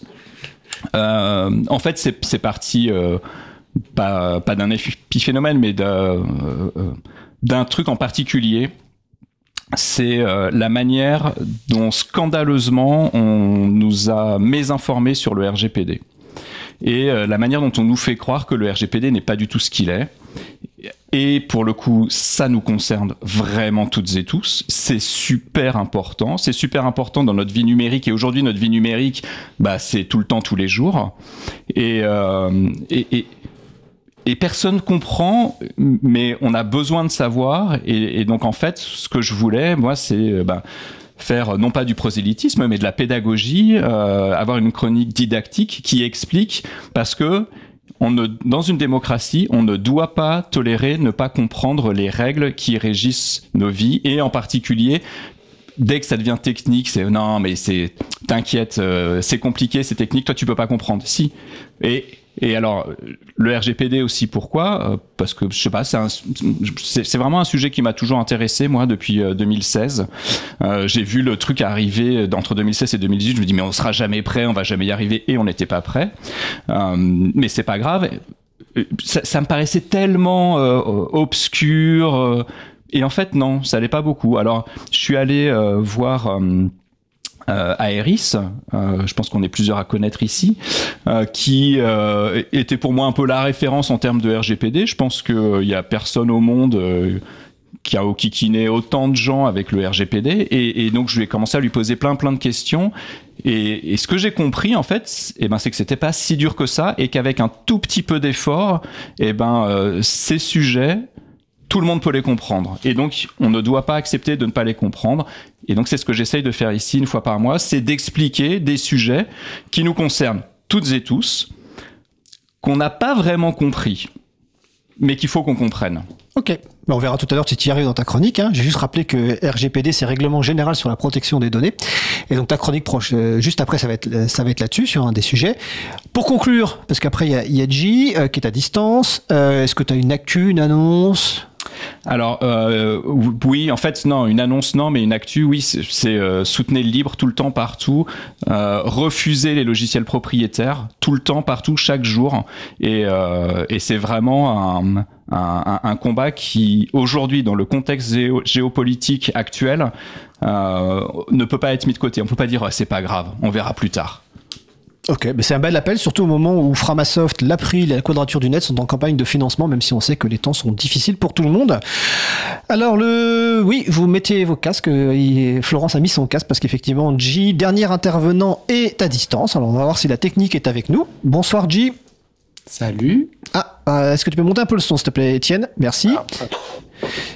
Euh, en fait, c'est, c'est parti, euh, pas, pas d'un épiphénomène, mais d'un... Euh, euh, d'un truc en particulier, c'est euh, la manière dont scandaleusement on nous a mésinformés sur le R G P D. Et euh, la manière dont on nous fait croire que le R G P D n'est pas du tout ce qu'il est. Et pour le coup, ça nous concerne vraiment toutes et tous. C'est super important. C'est super important dans notre vie numérique. Et aujourd'hui, notre vie numérique, bah, c'est tout le temps, tous les jours. Et... Euh, et, et Et personne comprend, mais on a besoin de savoir. Et, et donc, en fait, ce que je voulais, moi, c'est bah, faire non pas du prosélytisme, mais de la pédagogie, euh, avoir une chronique didactique qui explique, parce que on ne, dans une démocratie, on ne doit pas tolérer ne pas comprendre les règles qui régissent nos vies, et en particulier, dès que ça devient technique, c'est non, mais c'est t'inquiète, euh, c'est compliqué, c'est technique, toi tu peux pas comprendre. Si. Et Et alors, le R G P D aussi, pourquoi ? Parce que, je sais pas, c'est, un, c'est, c'est vraiment un sujet qui m'a toujours intéressé, moi, depuis deux mille seize. Euh, j'ai vu le truc arriver entre deux mille seize et deux mille dix-huit, je me dis, mais on sera jamais prêt, on va jamais y arriver, et on n'était pas prêt. Euh, mais c'est pas grave. Ça, ça me paraissait tellement euh, obscur, euh, et en fait, non, ça l'est pas beaucoup. Alors, je suis allé euh, voir... Euh, Euh, Aeris, euh, je pense qu'on est plusieurs à connaître ici, euh, qui euh, était pour moi un peu la référence en termes de R G P D. Je pense qu'il euh, y a personne au monde euh, qui a kikiné autant de gens avec le R G P D, et, et donc je vais commencer à lui poser plein plein de questions. Et, et ce que j'ai compris en fait, eh ben, c'est que c'était pas si dur que ça, et qu'avec un tout petit peu d'effort, eh ben, euh, ces sujets, tout le monde peut les comprendre. Et donc, on ne doit pas accepter de ne pas les comprendre. Et donc, c'est ce que j'essaye de faire ici une fois par mois, c'est d'expliquer des sujets qui nous concernent toutes et tous, qu'on n'a pas vraiment compris, mais qu'il faut qu'on comprenne. Ok. On verra tout à l'heure si tu y arrives dans ta chronique. Hein. J'ai juste rappelé que R G P D, c'est Règlement Général sur la protection des données. Et donc ta chronique proche, euh, juste après, ça va être, ça va être là-dessus, sur un des sujets. Pour conclure, parce qu'après, il y a, y a J, euh, qui est à distance. Euh, est-ce que tu as une actu, une annonce ? Alors euh, oui, en fait non, une annonce non, mais une actu oui, c'est, c'est euh, soutenez le libre tout le temps, partout, euh, refuser les logiciels propriétaires tout le temps, partout, chaque jour, et, euh, et c'est vraiment un, un, un combat qui aujourd'hui, dans le contexte géo- géopolitique actuel, euh, ne peut pas être mis de côté. On peut pas dire oh, c'est pas grave, on verra plus tard. Ok, mais c'est un bel appel, surtout au moment où Framasoft, l'April et la Quadrature du Net sont en campagne de financement, même si on sait que les temps sont difficiles pour tout le monde. Alors, le, oui, vous mettez vos casques. Florence a mis son casque parce qu'effectivement, J, dernier intervenant, est à distance. Alors, on va voir si la technique est avec nous. Bonsoir, J. Salut. Ah, euh, est-ce que tu peux monter un peu le son, s'il te plaît, Étienne ? Merci.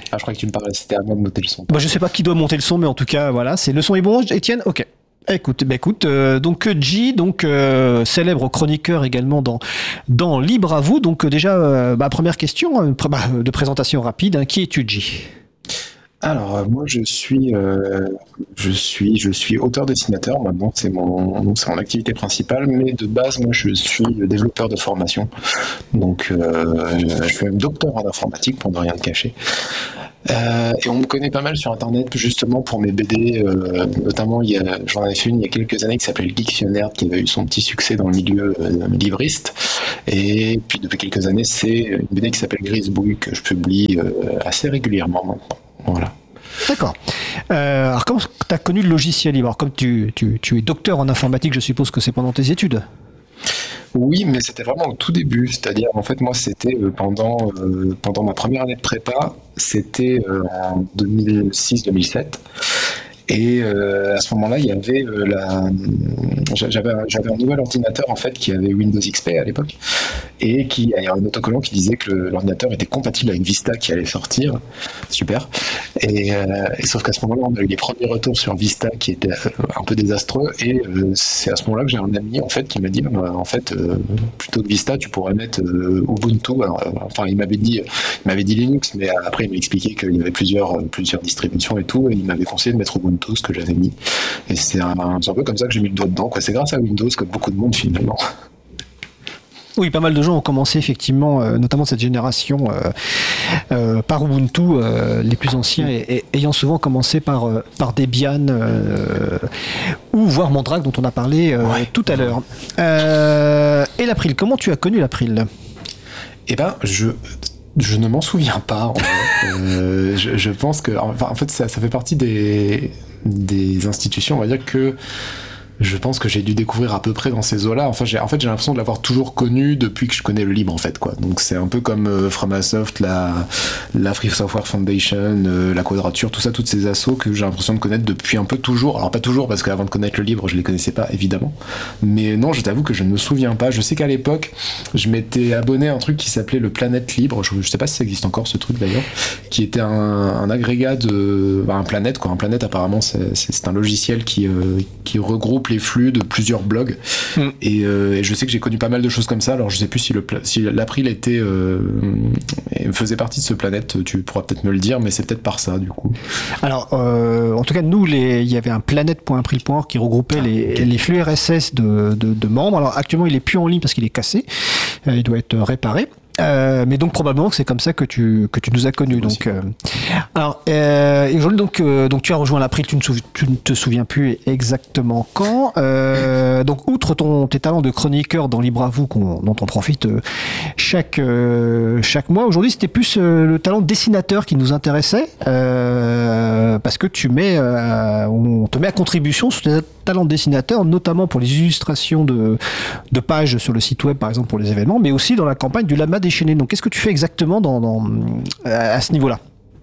Ah, je crois que tu me parlais, c'était à moi de noter le son. Bah, je sais pas qui doit monter le son, mais en tout cas, voilà, c'est le son est bon, Étienne. Ok. Écoute, bah écoute, euh, donc J, donc euh, célèbre chroniqueur également dans dans Libre à vous. Donc euh, déjà, euh, bah, première question euh, bah, de présentation rapide. Hein, qui es-tu, J? Alors euh, moi je suis euh, je suis je suis auteur-dessinateur. Maintenant c'est mon c'est mon activité principale, mais de base moi je suis développeur de formation. Donc euh, je suis même docteur en informatique pour ne rien te cacher. Euh, et on me connaît pas mal sur internet justement pour mes B D, euh, notamment il y a, j'en avais fait une il y a quelques années qui s'appelait Le Dictionnaire, qui avait eu son petit succès dans le milieu euh, libriste, et puis depuis quelques années c'est une B D qui s'appelle Grisbouille que je publie euh, assez régulièrement maintenant. Voilà. D'accord. Euh, alors comment tu as connu le logiciel libre? Alors comme tu, tu, tu es docteur en informatique, je suppose que c'est pendant tes études? Oui, mais c'était vraiment au tout début, c'est-à-dire en fait moi c'était euh, pendant, euh, pendant ma première année de prépa, c'était euh, en deux mille six deux mille sept. Et euh, à ce moment-là, il y avait euh, la, j'avais, j'avais un nouvel ordinateur en fait qui avait Windows X P à l'époque, et qui il y a un autocollant qui disait que le, l'ordinateur était compatible avec Vista qui allait sortir. Super. Et, euh, et sauf qu'à ce moment-là, on a eu les premiers retours sur Vista qui étaient euh, un peu désastreux. Et euh, c'est à ce moment-là que j'ai un ami en fait qui m'a dit bah, en fait euh, plutôt que Vista, tu pourrais mettre euh, Ubuntu. Alors, euh, enfin, il m'avait dit, il m'avait dit Linux, mais après il m'a expliqué qu'il y avait plusieurs plusieurs distributions et tout, et il m'avait conseillé de mettre Ubuntu, ce que j'avais mis, et c'est un, c'est un peu comme ça que j'ai mis le doigt dedans, quoi. C'est grâce à Windows, comme beaucoup de monde finalement. Oui, pas mal de gens ont commencé effectivement, euh, notamment cette génération, euh, euh, par Ubuntu, euh, les plus anciens, et, et, ayant souvent commencé par, euh, par Debian, euh, ou voire Mandrake, dont on a parlé euh, ouais. tout à l'heure. Euh, et l'April, comment tu as connu l'April? Eh ben, je... Je ne m'en souviens pas. En fait. euh, je, je pense que, enfin, en fait, ça, ça fait partie des, des institutions, on va dire que je pense que j'ai dû découvrir à peu près dans ces eaux-là. Enfin, j'ai, en fait, j'ai l'impression de l'avoir toujours connu depuis que je connais le libre, en fait, quoi. Donc, c'est un peu comme euh, Framasoft, la, la Free Software Foundation, euh, la Quadrature, tout ça, toutes ces assos que j'ai l'impression de connaître depuis un peu toujours. Alors, pas toujours, parce qu'avant de connaître le libre, je les connaissais pas, évidemment. Mais non, je t'avoue que je ne me souviens pas. Je sais qu'à l'époque, je m'étais abonné à un truc qui s'appelait le Planète Libre. Je, je sais pas si ça existe encore, ce truc, d'ailleurs, qui était un, un agrégat de, bah, un Planète, quoi. Un Planète, apparemment, c'est, c'est, c'est un logiciel qui, euh, qui regroupe les flux de plusieurs blogs. Mm. Et, euh, et je sais que j'ai connu pas mal de choses comme ça. Alors je sais plus si, le, si l'April était euh, faisait partie de ce Planète, tu pourras peut-être me le dire, mais c'est peut-être par ça du coup. Alors euh, en tout cas nous, les, il y avait un planète point april point org qui regroupait ah, les, okay. les flux R S S de, de, de membres. Alors actuellement il est plus en ligne parce qu'il est cassé, euh, il doit être réparé. Euh, mais donc probablement que c'est comme ça que tu que tu nous as connus. Donc euh, alors euh, aujourd'hui donc euh, donc tu as rejoint l'April, tu ne sou- tu ne te souviens plus exactement quand. Euh, donc outre ton tes talents de chroniqueur dans Libre à vous qu'on, dont on profite euh, chaque euh, chaque mois, aujourd'hui c'était plus euh, le talent de dessinateur qui nous intéressait euh, parce que tu mets euh, on te met à contribution sur tes talents de dessinateur, notamment pour les illustrations de de pages sur le site web par exemple pour les événements, mais aussi dans la campagne du Lama déchaîné. Donc qu'est-ce que tu fais exactement dans, dans, à ce niveau-là?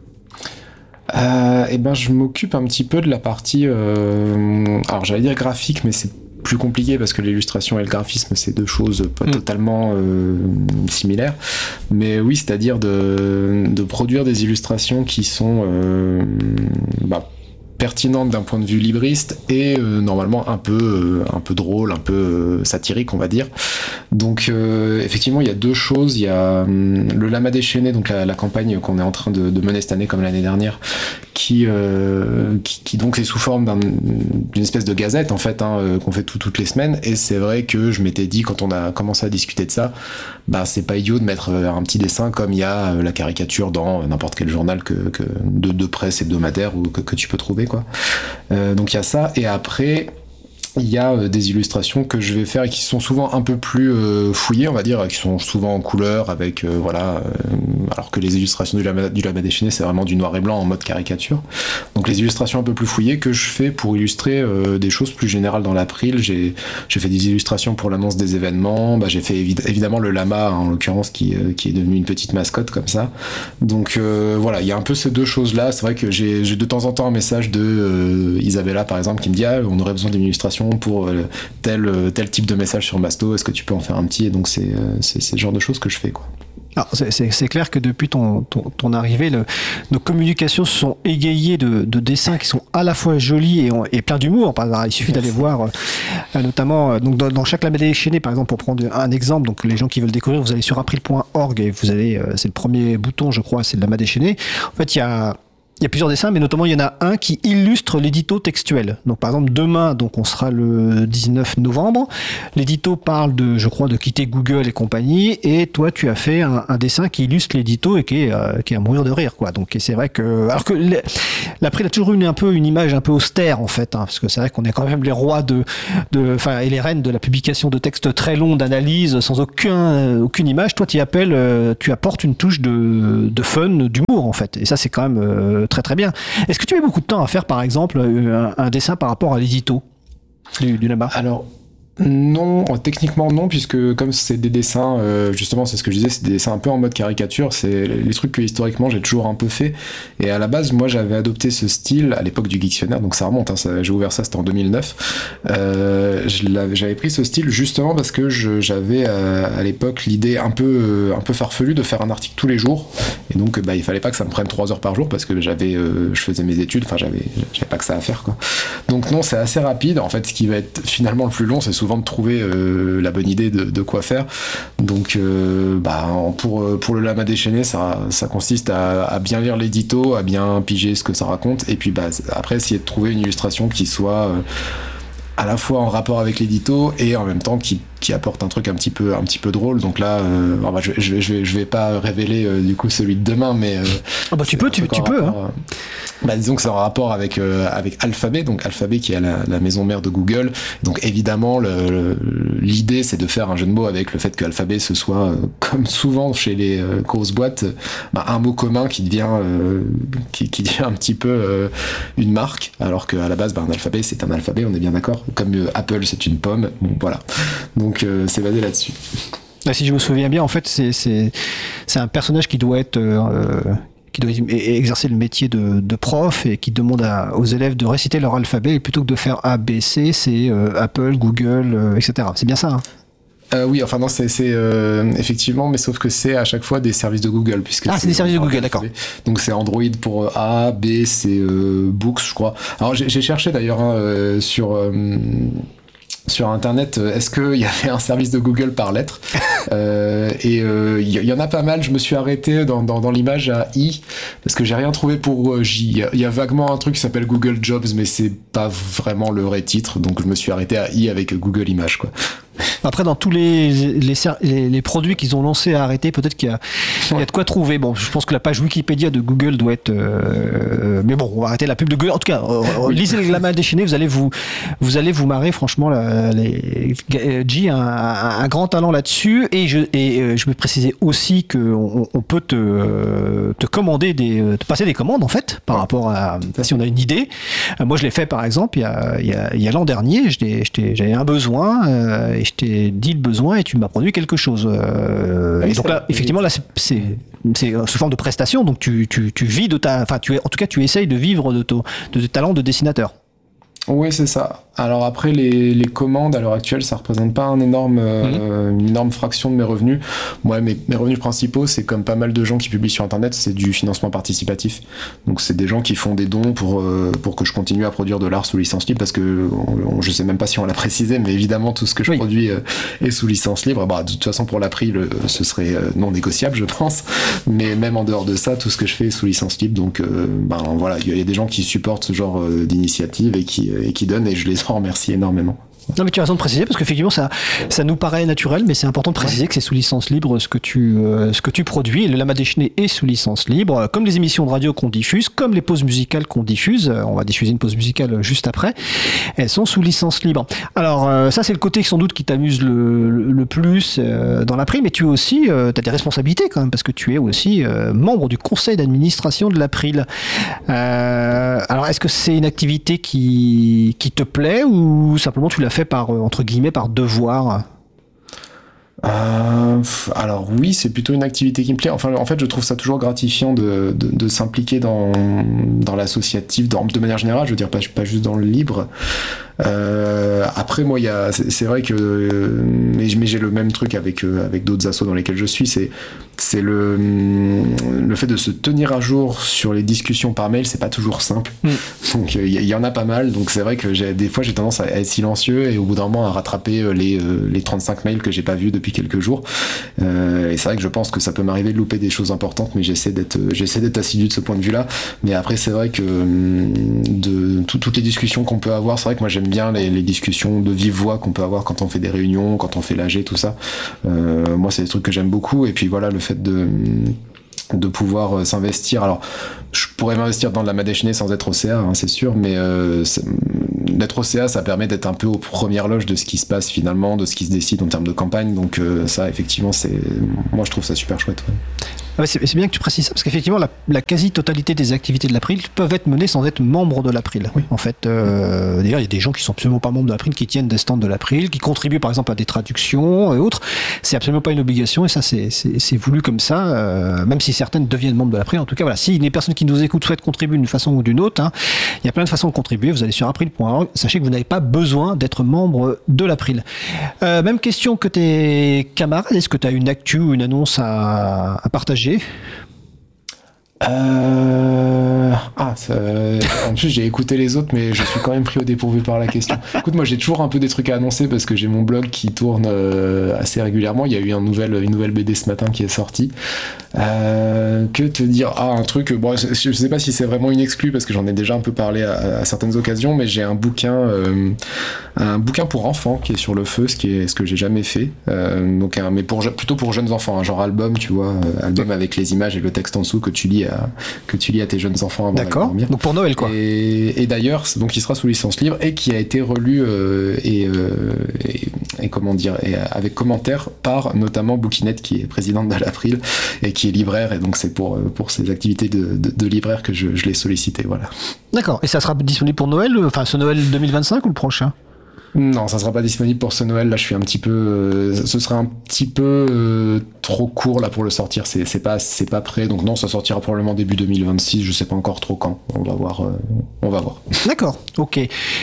euh, Eh ben, je m'occupe un petit peu de la partie, euh, alors j'allais dire graphique, mais c'est plus compliqué parce que l'illustration et le graphisme, c'est deux choses pas mmh. totalement euh, similaires. Mais oui, c'est-à-dire de, de produire des illustrations qui sont euh, bah, pertinente d'un point de vue libriste et euh, normalement un peu euh, un peu drôle, un peu euh, satirique on va dire. Donc euh, effectivement il y a deux choses, il y a hum, le Lama déchaîné, donc la, la campagne qu'on est en train de, de mener cette année comme l'année dernière, qui, euh, qui, qui donc est sous forme d'un, d'une espèce de gazette en fait hein, euh, qu'on fait tout, toutes les semaines. Et c'est vrai que je m'étais dit quand on a commencé à discuter de ça, bah c'est pas idiot de mettre un petit dessin comme il y a la caricature dans n'importe quel journal que, que de, de presse hebdomadaire ou que, que tu peux trouver quoi. Euh, donc il y a ça, et après il y a euh, des illustrations que je vais faire et qui sont souvent un peu plus euh, fouillées, on va dire, qui sont souvent en couleur avec euh, voilà, euh, alors que les illustrations du Lama, du Lama déchaîné c'est vraiment du noir et blanc en mode caricature. Donc les illustrations un peu plus fouillées que je fais pour illustrer euh, des choses plus générales dans l'April. J'ai j'ai fait des illustrations pour l'annonce des événements. Bah, j'ai fait évi- évidemment le Lama en l'occurrence qui euh, qui est devenu une petite mascotte comme ça. Donc euh, voilà, il y a un peu ces deux choses là. C'est vrai que j'ai j'ai de temps en temps un message de euh, Isabella par exemple qui me dit ah on aurait besoin d'une illustration pour euh, tel, tel type de message sur Masto, est-ce que tu peux en faire un petit? Et donc c'est, c'est, c'est le genre de choses que je fais quoi. Alors, c'est, c'est, c'est clair que depuis ton, ton, ton arrivée, le, nos communications se sont égayées de, de dessins qui sont à la fois jolis et, et plein d'humour. Il suffit d'aller voir, euh, notamment donc dans, dans chaque lame déchaînée, par exemple, pour prendre un exemple. Donc les gens qui veulent découvrir, vous allez sur april point org et vous allez, euh, c'est le premier bouton, je crois, c'est le lame déchaîné. En fait, il y a Il y a plusieurs dessins, mais notamment il y en a un qui illustre l'édito textuel. Donc par exemple demain, donc on sera le dix-neuf novembre. L'édito parle de, je crois, de quitter Google et compagnie, et toi tu as fait un, un dessin qui illustre l'édito et qui est, euh, qui est à mourir de rire, quoi. Donc et c'est vrai que, alors que l'April a toujours eu un peu une image un peu austère en fait, hein, parce que c'est vrai qu'on est quand même les rois de, de, enfin et les reines de la publication de textes très longs, d'analyse sans aucun, aucune image. Toi tu y appelles, tu apportes une touche de, de fun, d'humour en fait, et ça c'est quand même euh, très très bien. Est-ce que tu mets beaucoup de temps à faire par exemple un, un dessin par rapport à l'édito du, du Lama? Alors non, techniquement non, puisque comme c'est des dessins, euh, justement c'est ce que je disais, c'est des dessins un peu en mode caricature, c'est les trucs que historiquement j'ai toujours un peu fait, et à la base moi j'avais adopté ce style à l'époque du Dictionnaire, donc ça remonte, hein, ça, j'ai ouvert ça, c'était en deux mille neuf, euh, je l'avais, j'avais pris ce style justement parce que je, j'avais euh, à l'époque l'idée un peu, euh, un peu farfelue de faire un article tous les jours, et donc bah, il fallait pas que ça me prenne trois heures par jour parce que j'avais, euh, je faisais mes études, enfin j'avais, j'avais pas que ça à faire, quoi. Donc non, c'est assez rapide, en fait ce qui va être finalement le plus long c'est souvent de trouver euh, la bonne idée de, de quoi faire. Donc euh, bah, pour, pour le Lama déchaîné, ça, ça consiste à, à bien lire l'édito, à bien piger ce que ça raconte, et puis bah, après essayer de trouver une illustration qui soit euh, à la fois en rapport avec l'édito et en même temps qui, qui apporte un truc un petit peu, un petit peu drôle. Donc là, euh, bah, je, je, vais, je, vais, je vais pas révéler euh, du coup celui de demain, mais... Euh, ah bah tu peux, tu, tu peux. Rapport, hein. euh, bah, disons que c'est en rapport avec, euh, avec Alphabet, donc Alphabet qui est la, la maison mère de Google. Donc évidemment, le, le, l'idée c'est de faire un jeu de mots avec le fait que Alphabet ce soit, euh, comme souvent chez les euh, grosses boîtes, bah, un mot commun qui devient, euh, qui, qui devient un petit peu euh, une marque, alors qu'à la base, bah, un alphabet c'est un alphabet, on est bien d'accord. Comme euh, Apple c'est une pomme, bon, voilà. Donc euh, c'est basé là-dessus. Là, si je me souviens bien, en fait, c'est, c'est, c'est un personnage qui doit être... Euh, qui doit exercer le métier de, de prof et qui demande à, aux élèves de réciter leur alphabet, et plutôt que de faire A, B, C, c'est euh, Apple, Google, euh, et cetera. C'est bien ça, hein? Euh, oui, enfin non, c'est, c'est euh, effectivement, mais sauf que c'est à chaque fois des services de Google, puisque ah, c'est, c'est des services de Google, d'accord. Donc c'est Android pour A, B, c'est euh, Books, je crois. Alors j'ai, j'ai cherché d'ailleurs hein, euh, sur euh, sur internet, est-ce qu'il y avait un service de Google par lettre? euh, Et il euh, y, y en a pas mal. Je me suis arrêté dans, dans, dans l'image à I parce que j'ai rien trouvé pour euh, J. Il y, y a vaguement un truc qui s'appelle Google Jobs, mais c'est pas vraiment le vrai titre. Donc je me suis arrêté à I avec Google Images, quoi. Après, dans tous les, les, les, les produits qu'ils ont lancés à arrêter, peut-être qu'il y a, il y a de quoi trouver. Bon, je pense que la page Wikipédia de Google doit être... Euh, mais bon, on va arrêter la pub de Google. En tout cas, euh, lisez le Lama déchaîné, vous allez vous, vous allez vous marrer. Franchement, la, les, G a un, un grand talent là-dessus. Et je, et, euh, je vais préciser aussi qu'on on peut te, te commander, des, te passer des commandes, en fait, par rapport à... Si on a une idée. Euh, moi, je l'ai fait, par exemple, il y a, il y a, il y a l'an dernier. Je l'ai, je t'ai, j'avais un besoin euh, et je t'ai dit le besoin et tu m'as produit quelque chose. Euh, oui, et donc là, effectivement, là, c'est, c'est, c'est sous forme de prestation, donc tu, tu, tu vis de ta, enfin, tu es, en tout cas, tu essayes de vivre de ton, de tes talents de dessinateur. Oui, c'est ça. Alors après, les, les commandes, à l'heure actuelle, ça représente pas un énorme, euh, mmh. une énorme fraction de mes revenus. Moi, mes, mes revenus principaux, c'est comme pas mal de gens qui publient sur Internet, c'est du financement participatif. Donc, c'est des gens qui font des dons pour, euh, pour que je continue à produire de l'art sous licence libre, parce que on, on, je sais même pas si on l'a précisé, mais évidemment, tout ce que je oui. produis euh, est sous licence libre. Bah, de toute façon, pour l'April, ce serait euh, non négociable, je pense. Mais même en dehors de ça, tout ce que je fais est sous licence libre. Donc, euh, ben voilà, il y a des gens qui supportent ce genre euh, d'initiative et qui, et qui donnent, et je les en remercie énormément. Non, mais tu as raison de préciser, parce qu'effectivement ça, ça nous paraît naturel, mais c'est important de préciser ouais. que c'est sous licence libre ce que tu, euh, ce que tu produis. Et le Lama déchaîné est sous licence libre, comme les émissions de radio qu'on diffuse, comme les pauses musicales qu'on diffuse. On va diffuser une pause musicale juste après. Elles sont sous licence libre. Alors euh, ça, c'est le côté sans doute qui t'amuse le, le, le plus euh, dans l'April, mais tu es aussi, euh, tu as des responsabilités quand même, parce que tu es aussi euh, membre du conseil d'administration de l'April. Euh, alors est-ce que c'est une activité qui, qui te plaît, ou simplement tu l'as fait par, entre guillemets, par devoir? Euh, alors oui, c'est plutôt une activité qui me plaît. Enfin, en fait, je trouve ça toujours gratifiant de, de, de s'impliquer dans, dans l'associatif, dans, de manière générale, je veux dire, pas, pas juste dans le libre. Euh, après, moi, il y a, c'est, c'est vrai que, euh, mais, mais j'ai le même truc avec euh, avec d'autres assos dans lesquels je suis. C'est c'est le le fait de se tenir à jour sur les discussions par mail, c'est pas toujours simple. Mm. Donc il y, y en a pas mal. Donc c'est vrai que j'ai, des fois j'ai tendance à être silencieux et au bout d'un moment à rattraper les euh, les trente-cinq mails que j'ai pas vus depuis quelques jours. Euh, et c'est vrai que je pense que ça peut m'arriver de louper des choses importantes, mais j'essaie d'être j'essaie d'être assidu de ce point de vue-là. Mais après c'est vrai que de tout, toutes les discussions qu'on peut avoir, c'est vrai que moi j'aime bien les, les discussions de vive voix qu'on peut avoir quand on fait des réunions, quand on fait l'A G, tout ça. Euh, moi c'est des trucs que j'aime beaucoup. Et puis voilà, le fait de de pouvoir s'investir. Alors, je pourrais m'investir dans de la Madèche sans être O C A, hein, c'est sûr, mais euh, d'être O C A, ça permet d'être un peu aux premières loges de ce qui se passe finalement, de ce qui se décide en termes de campagne. Donc euh, ça, effectivement, c'est, moi, je trouve ça super chouette. Ouais. Ah ouais, c'est, c'est bien que tu précises ça, parce qu'effectivement, la, la quasi-totalité des activités de l'April peuvent être menées sans être membre de l'April. Oui. En fait, euh, d'ailleurs, il y a des gens qui sont absolument pas membres de l'April, qui tiennent des stands de l'April, qui contribuent par exemple à des traductions et autres. C'est absolument pas une obligation, et ça, c'est, c'est, c'est voulu comme ça, euh, même si certaines deviennent membres de l'April. En tout cas, voilà, si les personnes qui nous écoutent souhaitent contribuer d'une façon ou d'une autre, hein, il y a plein de façons de contribuer. Vous allez sur april point org, sachez que vous n'avez pas besoin d'être membre de l'April. Euh, même question que tes camarades, est-ce que tu as une actu ou une annonce à, à partager ? Euh... Ah, ça... en plus j'ai écouté les autres, mais je suis quand même pris au dépourvu par la question. Écoute, moi j'ai toujours un peu des trucs à annoncer parce que j'ai mon blog qui tourne euh, assez régulièrement. Il y a eu un nouvel, une nouvelle B D ce matin qui est sortie. Euh... Que te dire ? Ah, un truc, bon, je, je sais pas si c'est vraiment une exclue parce que j'en ai déjà un peu parlé à, à certaines occasions, mais j'ai un bouquin, euh, un bouquin pour enfants qui est sur le feu, ce qui est ce que j'ai jamais fait. Euh, donc, un, mais pour plutôt pour jeunes enfants, un genre album, tu vois, album avec les images et le texte en dessous que tu lis. À, que tu lis à tes jeunes enfants avant D'accord. d'aller dormir. Donc pour Noël quoi. Et, et d'ailleurs, donc il sera sous licence libre et qui a été relu euh, et, euh, et, et comment dire et avec commentaires par notamment Bouquinette qui est présidente de l'April et qui est libraire et donc c'est pour pour ses activités de, de, de libraire que je, je l'ai sollicité, voilà. D'accord. Et ça sera disponible pour Noël, enfin ce Noël deux mille vingt-cinq ou le prochain ? Non, ça sera pas disponible pour ce Noël. Là, je suis un petit peu, euh, ce sera un petit peu euh, trop court là pour le sortir. C'est, c'est pas, c'est pas prêt. Donc non, ça sortira probablement début deux mille vingt-six. Je sais pas encore trop quand. On va voir. Euh, on va voir. D'accord. Ok.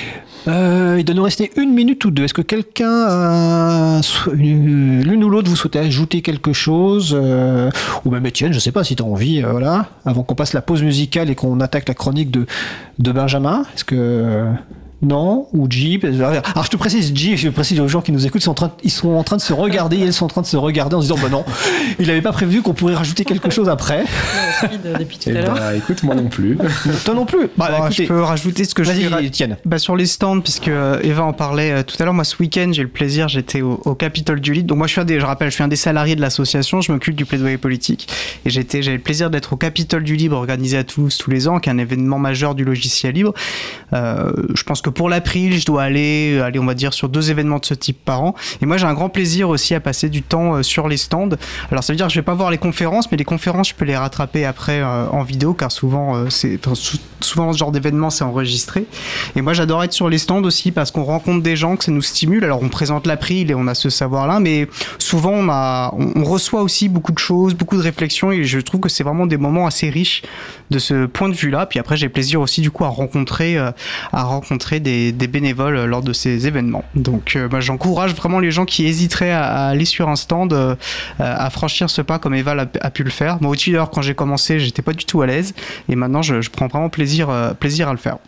Euh, il doit nous rester une minute ou deux. Est-ce que quelqu'un, euh, l'une ou l'autre, vous souhaitez ajouter quelque chose euh, ou même Étienne, je sais pas si tu as envie, euh, voilà, avant qu'on passe la pause musicale et qu'on attaque la chronique de de Benjamin. Est-ce que euh... Non, ou Jeep. Alors je te précise, Jeep, je précise aux gens qui nous écoutent, ils sont en train de, ils sont en train de se regarder, elles sont en train de se regarder en se disant bah non, il n'avait pas prévu qu'on pourrait rajouter quelque chose après. Depuis tout à l'heure. Bah, écoute, moi non plus. Toi non plus. Bah, bon, écoutez, je peux rajouter ce que vas-y, je Étienne. Bah, sur les stands, puisque Eva en parlait euh, tout à l'heure, moi ce week-end j'ai eu le plaisir, j'étais au, au Capitole du Libre. Donc moi je suis un des, je rappelle, je suis un des salariés de l'association, je m'occupe du plaidoyer politique et j'étais, j'avais le plaisir d'être au Capitole du Libre organisé à Toulouse tous les ans, qui est un événement majeur du logiciel libre. Euh, je pense que pour l'April, je dois aller, aller, on va dire, sur deux événements de ce type par an. Et moi, j'ai un grand plaisir aussi à passer du temps euh, sur les stands. Alors, ça veut dire que je vais pas voir les conférences, mais les conférences, je peux les rattraper après euh, en vidéo, car souvent, euh, c'est, enfin, souvent, ce genre d'événement, c'est enregistré. Et moi, j'adore être sur les stands aussi, parce qu'on rencontre des gens, que ça nous stimule. Alors, on présente l'April et on a ce savoir-là, mais souvent, on, a, on, on reçoit aussi beaucoup de choses, beaucoup de réflexions, et je trouve que c'est vraiment des moments assez riches de ce point de vue-là. Puis après, j'ai plaisir aussi, du coup, à rencontrer, euh, à rencontrer des, des bénévoles lors de ces événements. Donc euh, bah, j'encourage vraiment les gens qui hésiteraient à, à aller sur un stand euh, à franchir ce pas comme Eva a, a pu le faire. Moi aussi d'ailleurs quand j'ai commencé j'étais pas du tout à l'aise et maintenant je, je prends vraiment plaisir, euh, plaisir à le faire.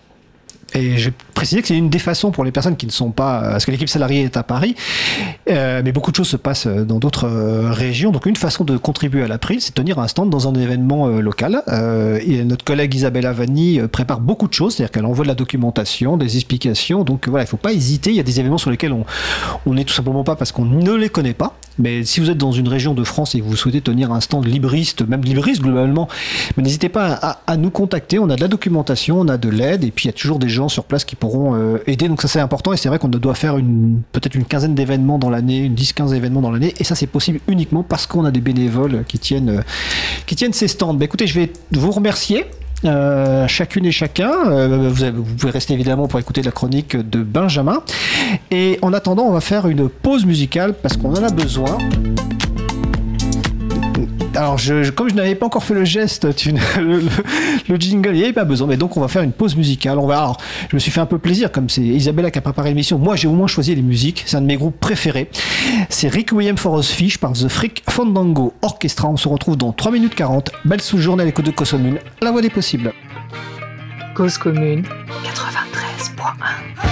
Et je vais préciser que c'est une des façons pour les personnes qui ne sont pas... Parce que l'équipe salariée est à Paris, euh, mais beaucoup de choses se passent dans d'autres euh, régions. Donc une façon de contribuer à l'April, c'est de tenir un stand dans un événement euh, local. Euh, et notre collègue Isabelle Vanni euh, prépare beaucoup de choses, c'est-à-dire qu'elle envoie de la documentation, des explications. Donc voilà, il ne faut pas hésiter. Il y a des événements sur lesquels on n'est tout simplement pas parce qu'on ne les connaît pas. Mais si vous êtes dans une région de France et que vous souhaitez tenir un stand libriste, même libriste globalement, mais n'hésitez pas à, à nous contacter. On a de la documentation, on a de l'aide, et puis il y a toujours des gens sur place qui pourront euh, aider. Donc ça c'est important, et c'est vrai qu'on doit faire une, peut-être une quinzaine d'événements dans l'année, une dix quinze événements dans l'année, et ça c'est possible uniquement parce qu'on a des bénévoles qui tiennent, euh, qui tiennent ces stands. Bah, écoutez, je vais vous remercier. Euh, chacune et chacun, euh, vous, avez, vous pouvez rester évidemment pour écouter la chronique de Benjamin, et en attendant on va faire une pause musicale parce qu'on en a besoin. alors, je, je, comme je n'avais pas encore fait le geste, tu, le, le, le jingle, il n'y avait pas besoin. Mais donc, on va faire une pause musicale. On va, alors, je me suis fait un peu plaisir, comme c'est Isabella qui a préparé l'émission. Moi, j'ai au moins choisi les musiques. C'est un de mes groupes préférés. C'est Requiem for a Fish par The Freak Fandango Orchestra. On se retrouve dans trois minutes quarante. Belle sous-journée à l'écoute de Cause Commune. La voix des possibles. Cause Commune quatre-vingt-treize point un.